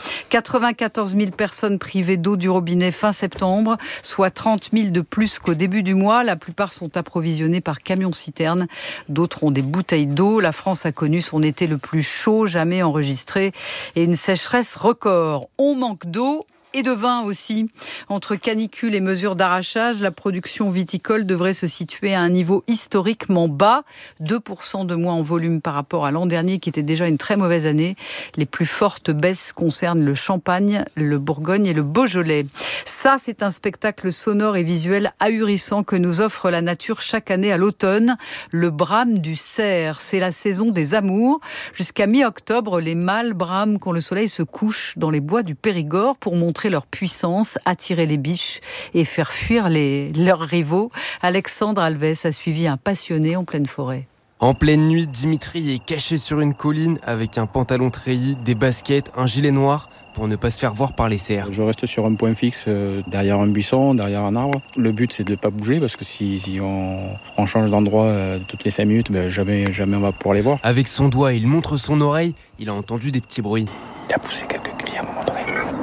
94 000 personnes privées d'eau du robinet fin septembre, soit 30 000 de plus qu'au début du mois. La plupart sont approvisionnés par camions-citernes. D'autres ont des bouteilles d'eau. La France a connu son été le plus chaud jamais enregistré et une sécheresse record. On manque d'eau et de vin aussi. Entre canicule et mesures d'arrachage, la production viticole devrait se situer à un niveau historiquement bas, 2% de moins en volume par rapport à l'an dernier qui était déjà une très mauvaise année. Les plus fortes baisses concernent le Champagne, le Bourgogne et le Beaujolais. Ça, c'est un spectacle sonore et visuel ahurissant que nous offre la nature chaque année à l'automne. Le brame du cerf, c'est la saison des amours. Jusqu'à mi-octobre, les mâles brament quand le soleil se couche dans les bois du Périgord pour montrer leur puissance, attirer les biches et faire fuir leurs rivaux. Alexandre Alves a suivi un passionné en pleine forêt. En pleine nuit, Dimitri est caché sur une colline avec un pantalon treillis, des baskets, un gilet noir pour ne pas se faire voir par les cerfs. Je reste sur un point fixe, derrière un buisson, derrière un arbre. Le but, c'est de ne pas bouger parce que si on change d'endroit toutes les 5 minutes, jamais on va pouvoir les voir. Avec son doigt, il montre son oreille. Il a entendu des petits bruits. Il a poussé quelques cris à un moment donné.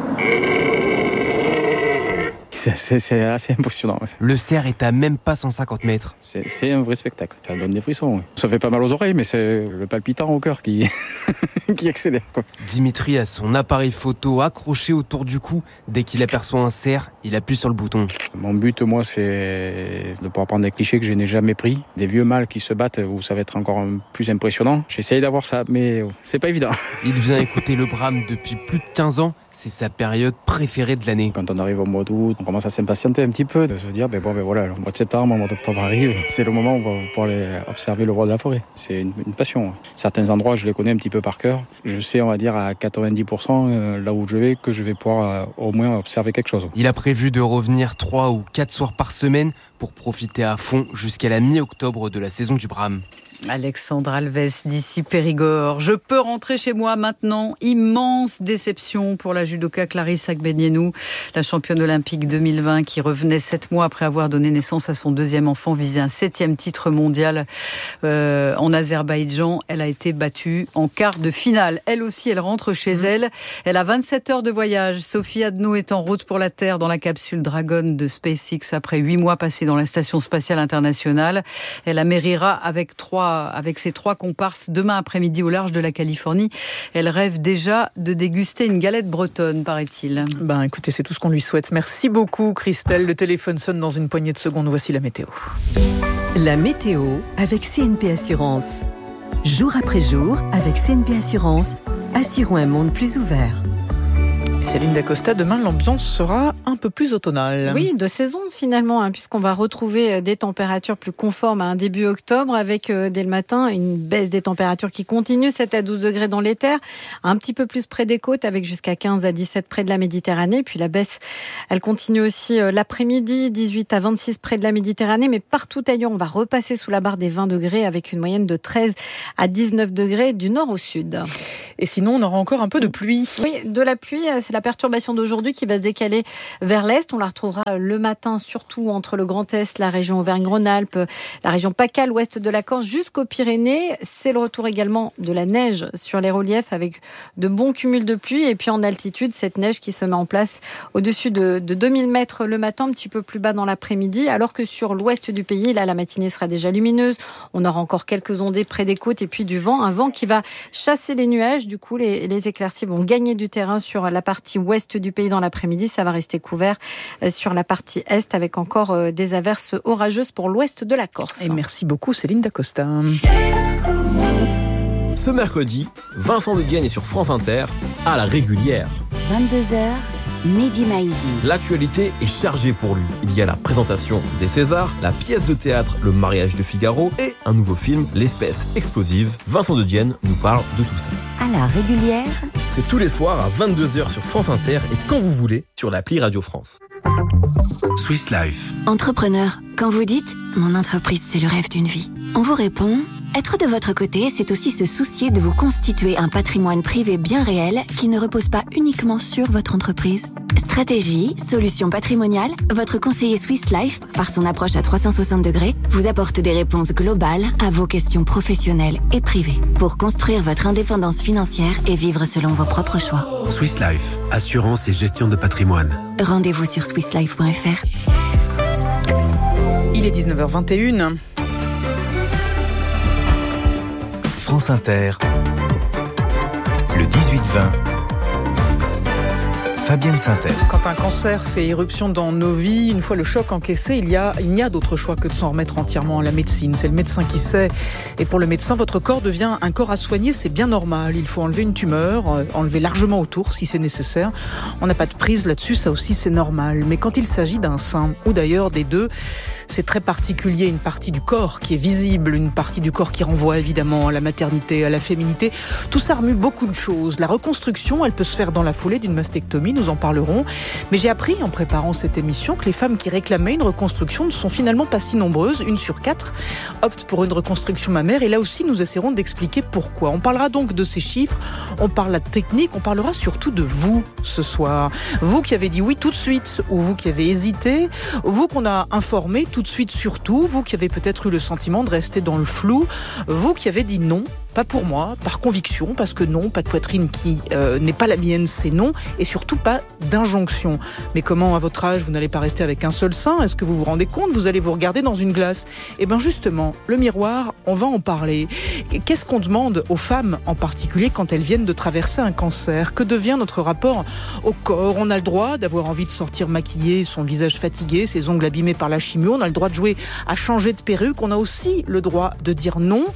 C'est assez impressionnant. Ouais. Le cerf est à même pas 150 mètres. C'est un vrai spectacle. Ça donne des frissons. Ouais. Ça fait pas mal aux oreilles, mais c'est le palpitant au cœur qui accélère. Quoi. Dimitri a son appareil photo accroché autour du cou. Dès qu'il aperçoit un cerf, il appuie sur le bouton. Mon but, moi, c'est de pouvoir prendre des clichés que je n'ai jamais pris. Des vieux mâles qui se battent où ça va être encore plus impressionnant. J'essaye d'avoir ça, mais c'est pas évident. Il vient écouter le brame depuis plus de 15 ans. c'est sa période préférée de l'année. Quand on arrive au mois d'août, on commence à s'impatienter un petit peu, de se dire, voilà, le mois de septembre, le mois d'octobre arrive, c'est le moment où on va pouvoir aller observer le roi de la forêt. C'est une passion. Certains endroits, je les connais un petit peu par cœur. Je sais, on va dire, à 90% là où je vais, que je vais pouvoir au moins observer quelque chose. Il a prévu de revenir 3 ou 4 soirs par semaine pour profiter à fond jusqu'à la mi-octobre de la saison du Brame. Alexandre Alves d'ici Périgord. Je peux rentrer chez moi maintenant. Immense déception pour la judoka Clarisse Agbenienou, la championne olympique 2020 qui revenait 7 mois après avoir donné naissance à son deuxième enfant, visait un 7e titre mondial en Azerbaïdjan. Elle a été battue en quart de finale. Elle aussi, elle rentre chez elle. Elle a 27 heures de voyage. Sophie Adno est en route pour la Terre dans la capsule Dragon de SpaceX après 8 mois passés dans la Station spatiale internationale. Elle amérira avec ses 3 comparses demain après-midi au large de la Californie. Elle rêve déjà de déguster une galette bretonne, paraît-il. Écoutez, c'est tout ce qu'on lui souhaite. Merci beaucoup, Christelle. Le téléphone sonne dans une poignée de secondes. Voici la météo. La météo avec CNP Assurance. Jour après jour, avec CNP Assurance, assurons un monde plus ouvert. Céline Dacosta, demain l'ambiance sera un peu plus automnale. Oui, de saison finalement, puisqu'on va retrouver des températures plus conformes à un début octobre avec dès le matin une baisse des températures qui continue, 7 à 12 degrés dans les terres, un petit peu plus près des côtes avec jusqu'à 15 à 17 près de la Méditerranée. Puis la baisse, elle continue aussi l'après-midi, 18 à 26 près de la Méditerranée, mais partout ailleurs, on va repasser sous la barre des 20 degrés avec une moyenne de 13 à 19 degrés du nord au sud. Et sinon, on aura encore un peu de pluie. Oui, de la pluie, c'est la perturbation d'aujourd'hui qui va se décaler vers l'est. On la retrouvera le matin, surtout entre le Grand Est, la région Auvergne-Rhône-Alpes, la région PACA, l'ouest de la Corse, jusqu'aux Pyrénées. C'est le retour également de la neige sur les reliefs avec de bons cumuls de pluie. Et puis en altitude, cette neige qui se met en place au-dessus de 2000 mètres le matin, un petit peu plus bas dans l'après-midi, alors que sur l'ouest du pays, là, la matinée sera déjà lumineuse. On aura encore quelques ondées près des côtes et puis du vent, un vent qui va chasser les nuages. Du coup, les éclaircies vont gagner du terrain sur la partie ouest du pays dans l'après-midi. Ça va rester couvert sur la partie est avec encore des averses orageuses pour l'ouest de la Corse. Et merci beaucoup Céline Dacosta. Ce mercredi, Vincent de Dienne est sur France Inter à la régulière. 22h, Mehdi Maizi. L'actualité est chargée pour lui. Il y a la présentation des Césars, la pièce de théâtre Le mariage de Figaro et un nouveau film, L'espèce explosive. Vincent de Dienne nous parle de tout ça. À la régulière, c'est tous les soirs à 22h sur France Inter et quand vous voulez sur l'appli Radio France. Swiss Life. Entrepreneur, quand vous dites « Mon entreprise, c'est le rêve d'une vie », on vous répond « Être de votre côté, c'est aussi se soucier de vous constituer un patrimoine privé bien réel qui ne repose pas uniquement sur votre entreprise. » Stratégie, solutions patrimoniales, votre conseiller Swiss Life, par son approche à 360 degrés, vous apporte des réponses globales à vos questions professionnelles et privées pour construire votre indépendance financière et vivre selon vos propres choix. Swiss Life, assurance et gestion de patrimoine. Rendez-vous sur swisslife.fr. Il est 19h21. France Inter, le 18-20. Fabienne Synthèse. Quand un cancer fait éruption dans nos vies, une fois le choc encaissé, il n'y a d'autre choix que de s'en remettre entièrement à la médecine. C'est le médecin qui sait. Et pour le médecin, votre corps devient un corps à soigner, c'est bien normal. Il faut enlever une tumeur, enlever largement autour si c'est nécessaire. On n'a pas de prise là-dessus, ça aussi c'est normal. Mais quand il s'agit d'un sein, ou d'ailleurs des deux, c'est très particulier, une partie du corps qui est visible, une partie du corps qui renvoie évidemment à la maternité, à la féminité. Tout ça remue beaucoup de choses. La reconstruction, elle peut se faire dans la foulée d'une mastectomie, nous en parlerons. Mais j'ai appris en préparant cette émission que les femmes qui réclamaient une reconstruction ne sont finalement pas si nombreuses. 1 sur 4 optent pour une reconstruction mammaire. Et là aussi, nous essaierons d'expliquer pourquoi. On parlera donc de ces chiffres, on parlera de technique, on parlera surtout de vous ce soir. Vous qui avez dit oui tout de suite, ou vous qui avez hésité, vous qu'on a informé tout de suite surtout, vous qui avez peut-être eu le sentiment de rester dans le flou, vous qui avez dit non, pas pour moi, par conviction, parce que non, pas de poitrine qui n'est pas la mienne, c'est non, et surtout pas d'injonction. Mais comment, à votre âge, vous n'allez pas rester avec un seul sein ? Est-ce que vous vous rendez compte ? Vous allez vous regarder dans une glace. Eh bien justement, le miroir, on va en parler. Et qu'est-ce qu'on demande aux femmes en particulier quand elles viennent de traverser un cancer ? Que devient notre rapport au corps ? On a le droit d'avoir envie de sortir maquillé, son visage fatigué, ses ongles abîmés par la chimio, on a le droit de jouer à changer de perruque, on a aussi le droit de dire non.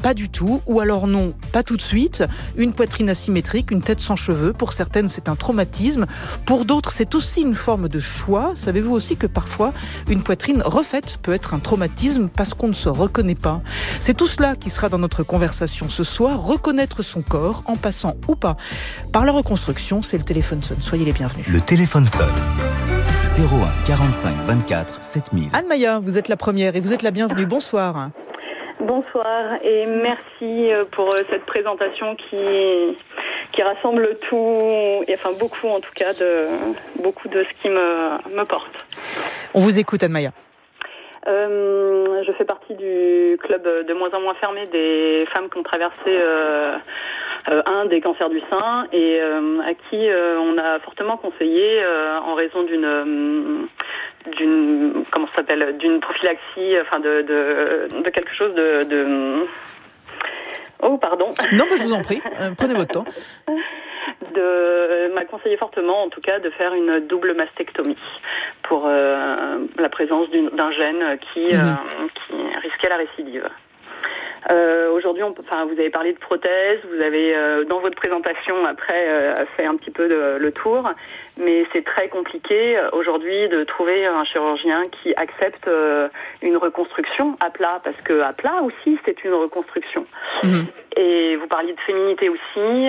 pas du tout, ou alors non, pas tout de suite. Une poitrine asymétrique, une tête sans cheveux, pour certaines c'est un traumatisme, pour d'autres c'est aussi une forme de choix. Savez-vous aussi que parfois une poitrine refaite peut être un traumatisme parce qu'on ne se reconnaît pas? C'est tout cela qui sera dans notre conversation ce soir, reconnaître son corps en passant ou pas par la reconstruction. C'est le téléphone sonne, soyez les bienvenus. Le téléphone sonne. 01 45 24 7000. Anne-Maya, vous êtes la première et vous êtes la bienvenue. Bonsoir. Bonsoir et merci pour cette présentation qui rassemble tout, et enfin beaucoup en tout cas, beaucoup de ce qui me porte. On vous écoute, Anne-Maya. Je fais partie du club de moins en moins fermé des femmes qui ont traversé un des cancers du sein et à qui on a fortement conseillé en raison d'une prophylaxie, enfin de quelque chose de oh pardon. Non, mais je vous en prie, prenez votre temps. M'a conseillé fortement, en tout cas, de faire une double mastectomie pour la présence d'un gène qui risquait la récidive. Aujourd'hui, vous avez parlé de prothèses, vous avez dans votre présentation après fait un petit peu le tour, mais c'est très compliqué aujourd'hui de trouver un chirurgien qui accepte une reconstruction à plat, parce que à plat aussi c'est une reconstruction. Et vous parliez de féminité aussi.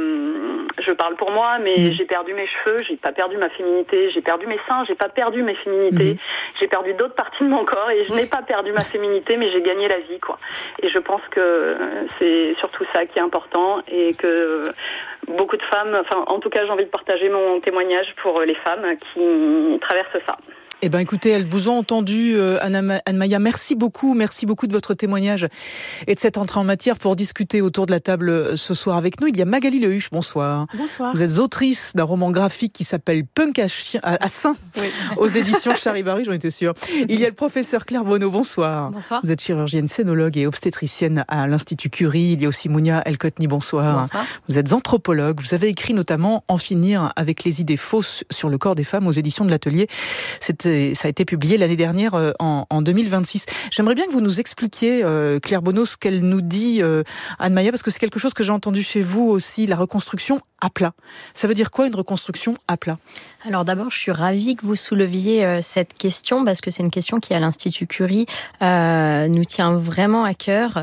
Je parle pour moi, mais j'ai perdu mes cheveux, j'ai pas perdu ma féminité, j'ai perdu mes seins, j'ai pas perdu mes féminités, j'ai perdu d'autres parties de mon corps et je n'ai pas perdu ma féminité, mais j'ai gagné la vie, quoi. Et je pense que c'est surtout ça qui est important et que beaucoup de femmes, enfin, en tout cas, j'ai envie de partager mon témoignage pour les femmes qui traversent ça. Eh ben, écoutez, elles vous ont entendu, Anne-Maya. Merci beaucoup de votre témoignage et de cette entrée en matière pour discuter autour de la table ce soir avec nous. Il y a Magali Lehuche, bonsoir. Bonsoir. Vous êtes autrice d'un roman graphique qui s'appelle Punk à Saint, aux éditions Charivari, j'en étais sûre. Il y a le professeur Claire Bonneau, bonsoir. Bonsoir. Vous êtes chirurgienne scénologue et obstétricienne à l'Institut Curie. Il y a aussi Mounia El-Kotni, bonsoir. Bonsoir. Vous êtes anthropologue. Vous avez écrit notamment En finir avec les idées fausses sur le corps des femmes aux éditions de l'Atelier. Ça a été publié l'année dernière en 2026. J'aimerais bien que vous nous expliquiez, Claire Bonneau, ce qu'elle nous dit, Anne-Maya, parce que c'est quelque chose que j'ai entendu chez vous aussi, la reconstruction à plat. Ça veut dire quoi une reconstruction à plat ? Alors d'abord, je suis ravie que vous souleviez cette question parce que c'est une question qui, à l'Institut Curie, nous tient vraiment à cœur.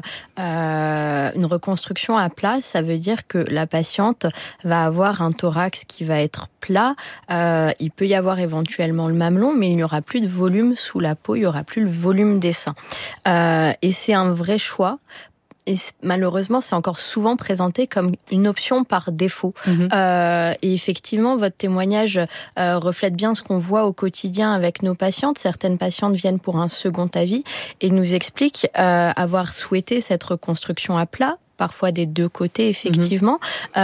Une reconstruction à plat, ça veut dire que la patiente va avoir un thorax qui va être plat. Il peut y avoir éventuellement le mamelon, mais il n'y aura plus de volume sous la peau, il n'y aura plus le volume des seins. Et c'est un vrai choix. Et malheureusement, c'est encore souvent présenté comme une option par défaut. Et effectivement, votre témoignage reflète bien ce qu'on voit au quotidien avec nos patientes. Certaines patientes viennent pour un second avis et nous expliquent avoir souhaité cette reconstruction à plat, parfois des deux côtés, effectivement,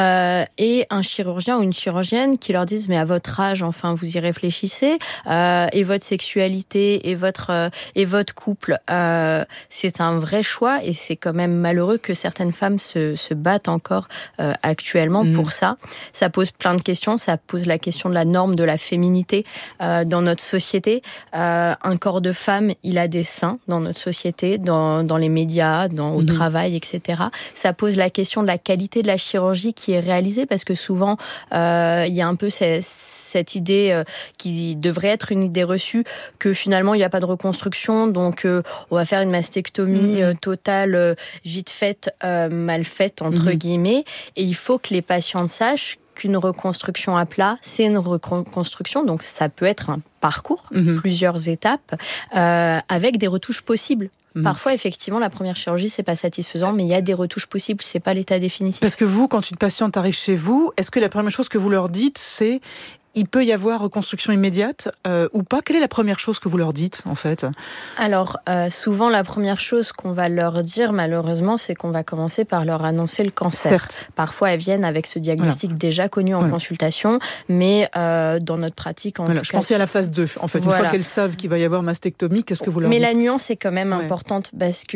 et un chirurgien ou une chirurgienne qui leur disent « mais à votre âge, enfin, vous y réfléchissez, et votre sexualité, et votre couple, c'est un vrai choix, et c'est quand même malheureux que certaines femmes se battent encore actuellement pour ça. Ça pose plein de questions, ça pose la question de la norme de la féminité dans notre société. Un corps de femme, il a des seins dans notre société, dans les médias, au travail, etc., ça pose la question de la qualité de la chirurgie qui est réalisée, parce que souvent, il y a un peu cette idée qui devrait être une idée reçue que finalement, il n'y a pas de reconstruction, donc on va faire une mastectomie totale, vite faite, mal faite, entre guillemets. Et il faut que les patientes sachent qu'une reconstruction à plat, c'est une reconstruction, donc ça peut être un parcours, plusieurs étapes, avec des retouches possibles. Parfois, effectivement, la première chirurgie, c'est pas satisfaisant, mais il y a des retouches possibles, c'est pas l'état définitif. Parce que vous, quand une patiente arrive chez vous, est-ce que la première chose que vous leur dites, c'est il peut y avoir reconstruction immédiate ou pas ? Quelle est la première chose que vous leur dites, en fait ? Alors, souvent, la première chose qu'on va leur dire, malheureusement, c'est qu'on va commencer par leur annoncer le cancer. Certes. Parfois, elles viennent avec ce diagnostic déjà connu en consultation, mais dans notre pratique, en tout cas... Je pensais à la phase 2, en fait. Une fois qu'elles savent qu'il va y avoir mastectomie, qu'est-ce que vous leur dites ? Mais la nuance est quand même importante, parce que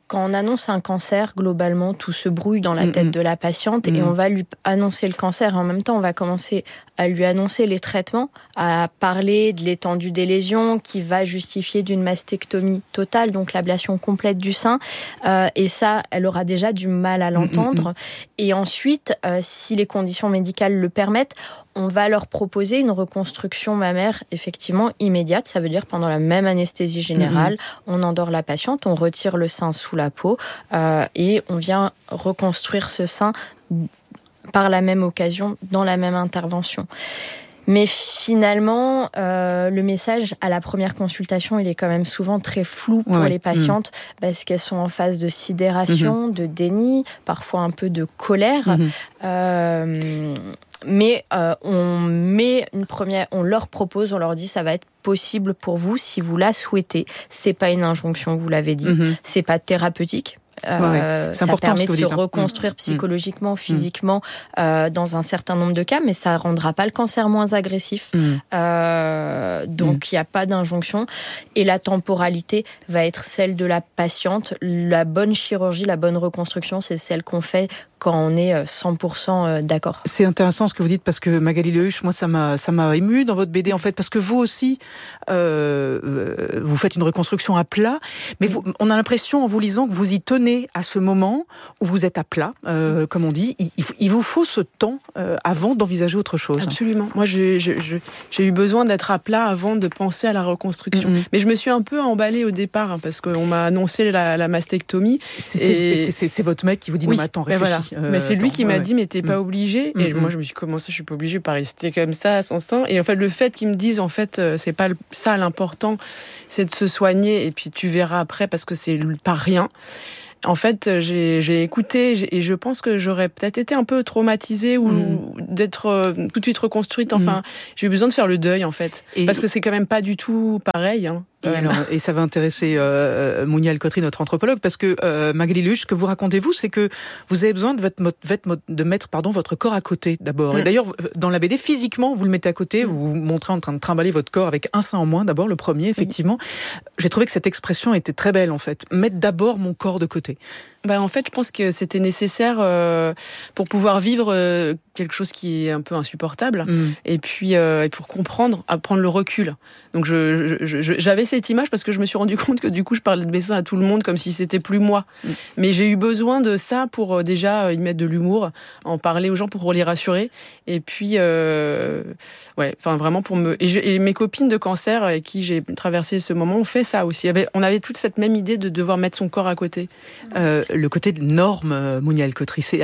Quand on annonce un cancer, globalement, tout se brouille dans la tête de la patiente et on va lui annoncer le cancer. En même temps, on va commencer à lui annoncer les traitements, à parler de l'étendue des lésions qui va justifier d'une mastectomie totale, donc l'ablation complète du sein. Et ça, elle aura déjà du mal à l'entendre. Et ensuite, si les conditions médicales le permettent, on va leur proposer une reconstruction mammaire effectivement immédiate. Ça veut dire pendant la même anesthésie générale, on endort la patiente, on retire le sein sous la peau et on vient reconstruire ce sein par la même occasion, dans la même intervention. Mais finalement, le message à la première consultation, il est quand même souvent très flou pour les patientes parce qu'elles sont en phase de sidération, de déni, parfois un peu de colère. Mais on leur propose, on leur dit ça va être possible pour vous si vous la souhaitez. C'est pas une injonction, vous l'avez dit. C'est pas thérapeutique. Ça permet de se reconstruire psychologiquement, physiquement dans un certain nombre de cas, mais ça ne rendra pas le cancer moins agressif. Donc il n'y a pas d'injonction. Et la temporalité va être celle de la patiente. La bonne chirurgie, la bonne reconstruction, c'est celle qu'on fait quand on est 100% d'accord. C'est intéressant ce que vous dites parce que Magali Lehuche, moi ça m'a ému dans votre BD en fait, parce que vous aussi vous faites une reconstruction à plat, mais on a l'impression en vous lisant que vous y tenez à ce moment où vous êtes à plat, comme on dit. Il vous faut ce temps avant d'envisager autre chose. Absolument. Moi j'ai eu besoin d'être à plat avant de penser à la reconstruction. Mais je me suis un peu emballée au départ parce qu'on m'a annoncé la mastectomie. C'est votre mec qui vous dit non mais attends, réfléchis. Mais c'est lui qui m'a dit mais t'es pas obligé. Et moi je me suis commencé, je suis pas obligée de pas rester comme ça sans sein. Et en fait le fait qu'ils me disent en fait c'est pas ça l'important, c'est de se soigner et puis tu verras après parce que c'est pas rien. En fait, j'ai écouté et je pense que j'aurais peut-être été un peu traumatisée ou d'être tout de suite reconstruite. Enfin, j'ai eu besoin de faire le deuil en fait, parce que c'est quand même pas du tout pareil. Hein. Et ça va intéresser Mounia El-Kotri, notre anthropologue, parce que Magali Lehuche, ce que vous racontez vous, c'est que vous avez besoin de mettre votre corps à côté d'abord. Et d'ailleurs, dans la BD, physiquement, vous le mettez à côté, vous vous montrez en train de trimballer votre corps avec un sein en moins, d'abord le premier, effectivement. J'ai trouvé que cette expression était très belle en fait. Mettre d'abord mon corps de côté. En fait, je pense que c'était nécessaire pour pouvoir vivre quelque chose qui est un peu insupportable, et puis pour comprendre, à prendre le recul. Donc j'avais cette image parce que je me suis rendu compte que du coup je parlais de mes seins à tout le monde comme si c'était plus moi. Mais j'ai eu besoin de ça pour déjà y mettre de l'humour, en parler aux gens pour les rassurer, et puis vraiment pour et mes copines de cancer avec qui j'ai traversé ce moment ont fait ça aussi. On avait toute cette même idée de devoir mettre son corps à côté. Le côté de norme, Mounia El-Kotri, c'est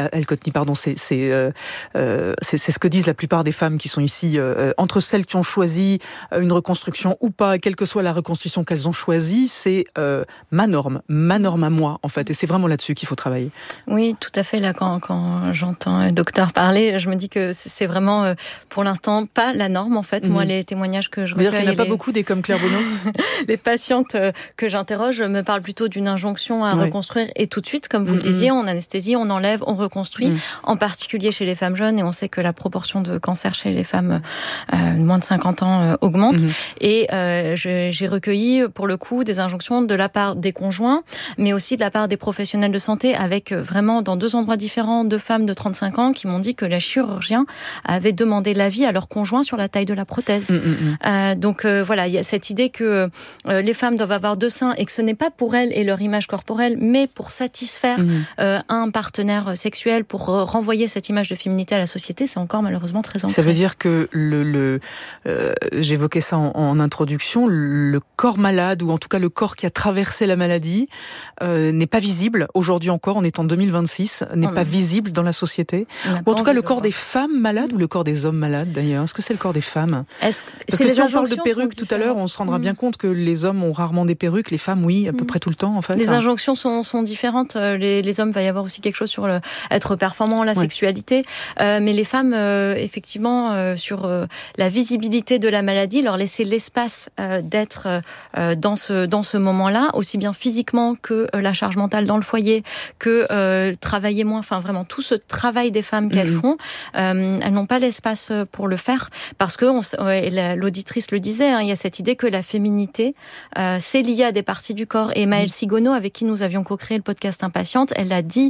ce que disent la plupart des femmes qui sont ici, entre celles qui ont choisi une reconstruction ou pas, quelle que soit la reconstruction qu'elles ont choisie, c'est ma norme à moi, en fait. Et c'est vraiment là-dessus qu'il faut travailler. Oui, tout à fait. Là, quand j'entends le docteur parler, je me dis que c'est vraiment, pour l'instant, pas la norme, en fait. Moi, les témoignages que je recueille... Il n'y en a pas beaucoup des comme Claire Bonneau. Les patientes que j'interroge me parlent plutôt d'une injonction à reconstruire, et tout de suite, comme vous le disiez, on anesthésie, on enlève, on reconstruit, en particulier chez les femmes jeunes, et on sait que la proportion de cancer chez les femmes de moins de 50 ans augmente. Et j'ai recueilli, pour le coup, des injonctions de la part des conjoints, mais aussi de la part des professionnels de santé, avec vraiment, dans 2 endroits différents, 2 femmes de 35 ans qui m'ont dit que les chirurgiens avaient demandé l'avis à leur conjoint sur la taille de la prothèse. Donc voilà, il y a cette idée que les femmes doivent avoir 2 seins et que ce n'est pas pour elles et leur image corporelle, mais pour satisfaire un partenaire sexuel, pour renvoyer cette image de féminité à la société, c'est encore malheureusement très ancré. Ça veut dire que j'évoquais ça en introduction, le corps malade, ou en tout cas le corps qui a traversé la maladie, n'est pas visible aujourd'hui encore, on est en 2026, n'est pas visible dans la société. Ou en tout cas le corps des femmes malades, ou le corps des hommes malades d'ailleurs. Est-ce que c'est le corps des femmes? Parce que si on parle de perruques tout à l'heure, on se rendra bien compte que les hommes ont rarement des perruques, les femmes oui, à peu près tout le temps en fait. Les injonctions sont différentes. certes, les hommes, va y avoir aussi quelque chose sur être performant, la sexualité, mais les femmes, effectivement, sur la visibilité de la maladie, leur laisser l'espace d'être dans ce moment-là, aussi bien physiquement que la charge mentale dans le foyer, que travailler moins, enfin vraiment tout ce travail des femmes qu'elles font, elles n'ont pas l'espace pour le faire, parce que l'auditrice le disait, il y a cette idée que la féminité, c'est lié à des parties du corps. Et Maëlle Sigono, avec qui nous avions co-créé le podcast Impatiente, elle l'a dit,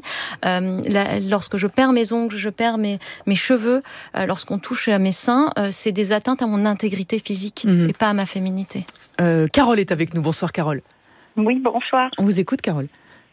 lorsque je perds mes ongles, je perds mes cheveux, lorsqu'on touche à mes seins, c'est des atteintes à mon intégrité physique et pas à ma féminité. Carole est avec nous. Bonsoir Carole. Oui, bonsoir. On vous écoute Carole.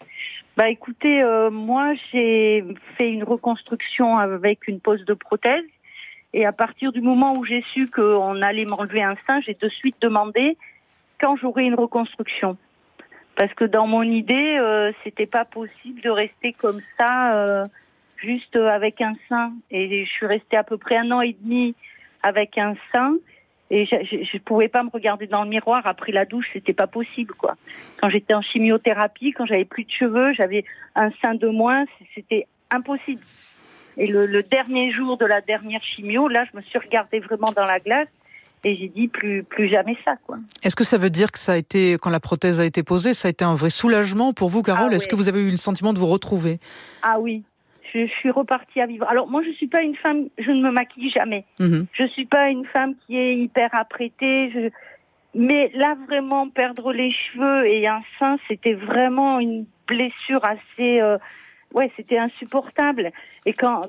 Écoutez, moi j'ai fait une reconstruction avec une pose de prothèse, et à partir du moment où j'ai su qu'on allait m'enlever un sein, j'ai de suite demandé quand j'aurai une reconstruction. Parce que dans mon idée, c'était pas possible de rester comme ça, juste avec un sein. Et je suis restée à peu près 1 an et demi avec un sein. Et je pouvais pas me regarder dans le miroir après la douche, c'était pas possible, quoi. Quand j'étais en chimiothérapie, quand j'avais plus de cheveux, j'avais un sein de moins, c'était impossible. Et le dernier jour de la dernière chimio, là, je me suis regardée vraiment dans la glace et j'ai dit plus jamais ça, quoi. Est-ce que ça veut dire que ça a été, quand la prothèse a été posée, ça a été un vrai soulagement pour vous, Carole? Est-ce que vous avez eu le sentiment de vous retrouver? Ah oui. Je suis repartie à vivre. Alors moi, je suis pas une femme, je ne me maquille jamais. Je suis pas une femme qui est hyper apprêtée. Mais là, vraiment, perdre les cheveux et un sein, c'était vraiment une blessure assez... c'était insupportable. Et quand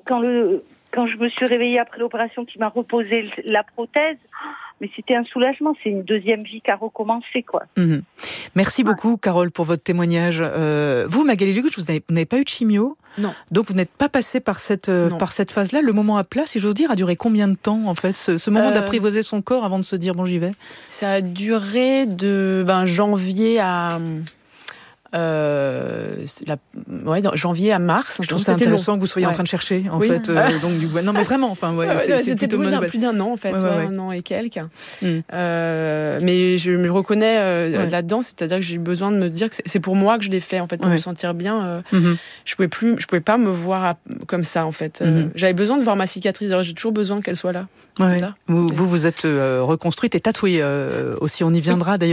je me suis réveillée après l'opération qui m'a reposé la prothèse, mais c'était un soulagement. C'est une deuxième vie qui a recommencé, quoi. Merci beaucoup, Carole, pour votre témoignage. Vous, Magali Luguch, vous n'avez pas eu de chimio? Non. Donc vous n'êtes pas passée par cette phase-là. Le moment à plat, si j'ose dire, a duré combien de temps, en fait, ce moment d'apprivoiser son corps avant de se dire bon, j'y vais? Ça a duré de janvier à janvier à mars. Je trouve ça intéressant que vous soyez en train de chercher, en fait. Donc, non, mais vraiment, c'est plutôt bonne nouvelle. Plus d'un an, en fait, 1 an et quelques. Mais je me reconnais là-dedans, c'est-à-dire que j'ai eu besoin de me dire que c'est pour moi que je l'ai fait, en fait, pour me sentir bien. Je pouvais pas me voir comme ça, en fait. J'avais besoin de voir ma cicatrice. Alors, j'ai toujours besoin qu'elle soit là. Vous êtes reconstruite et tatouée aussi. On y viendra d'ailleurs.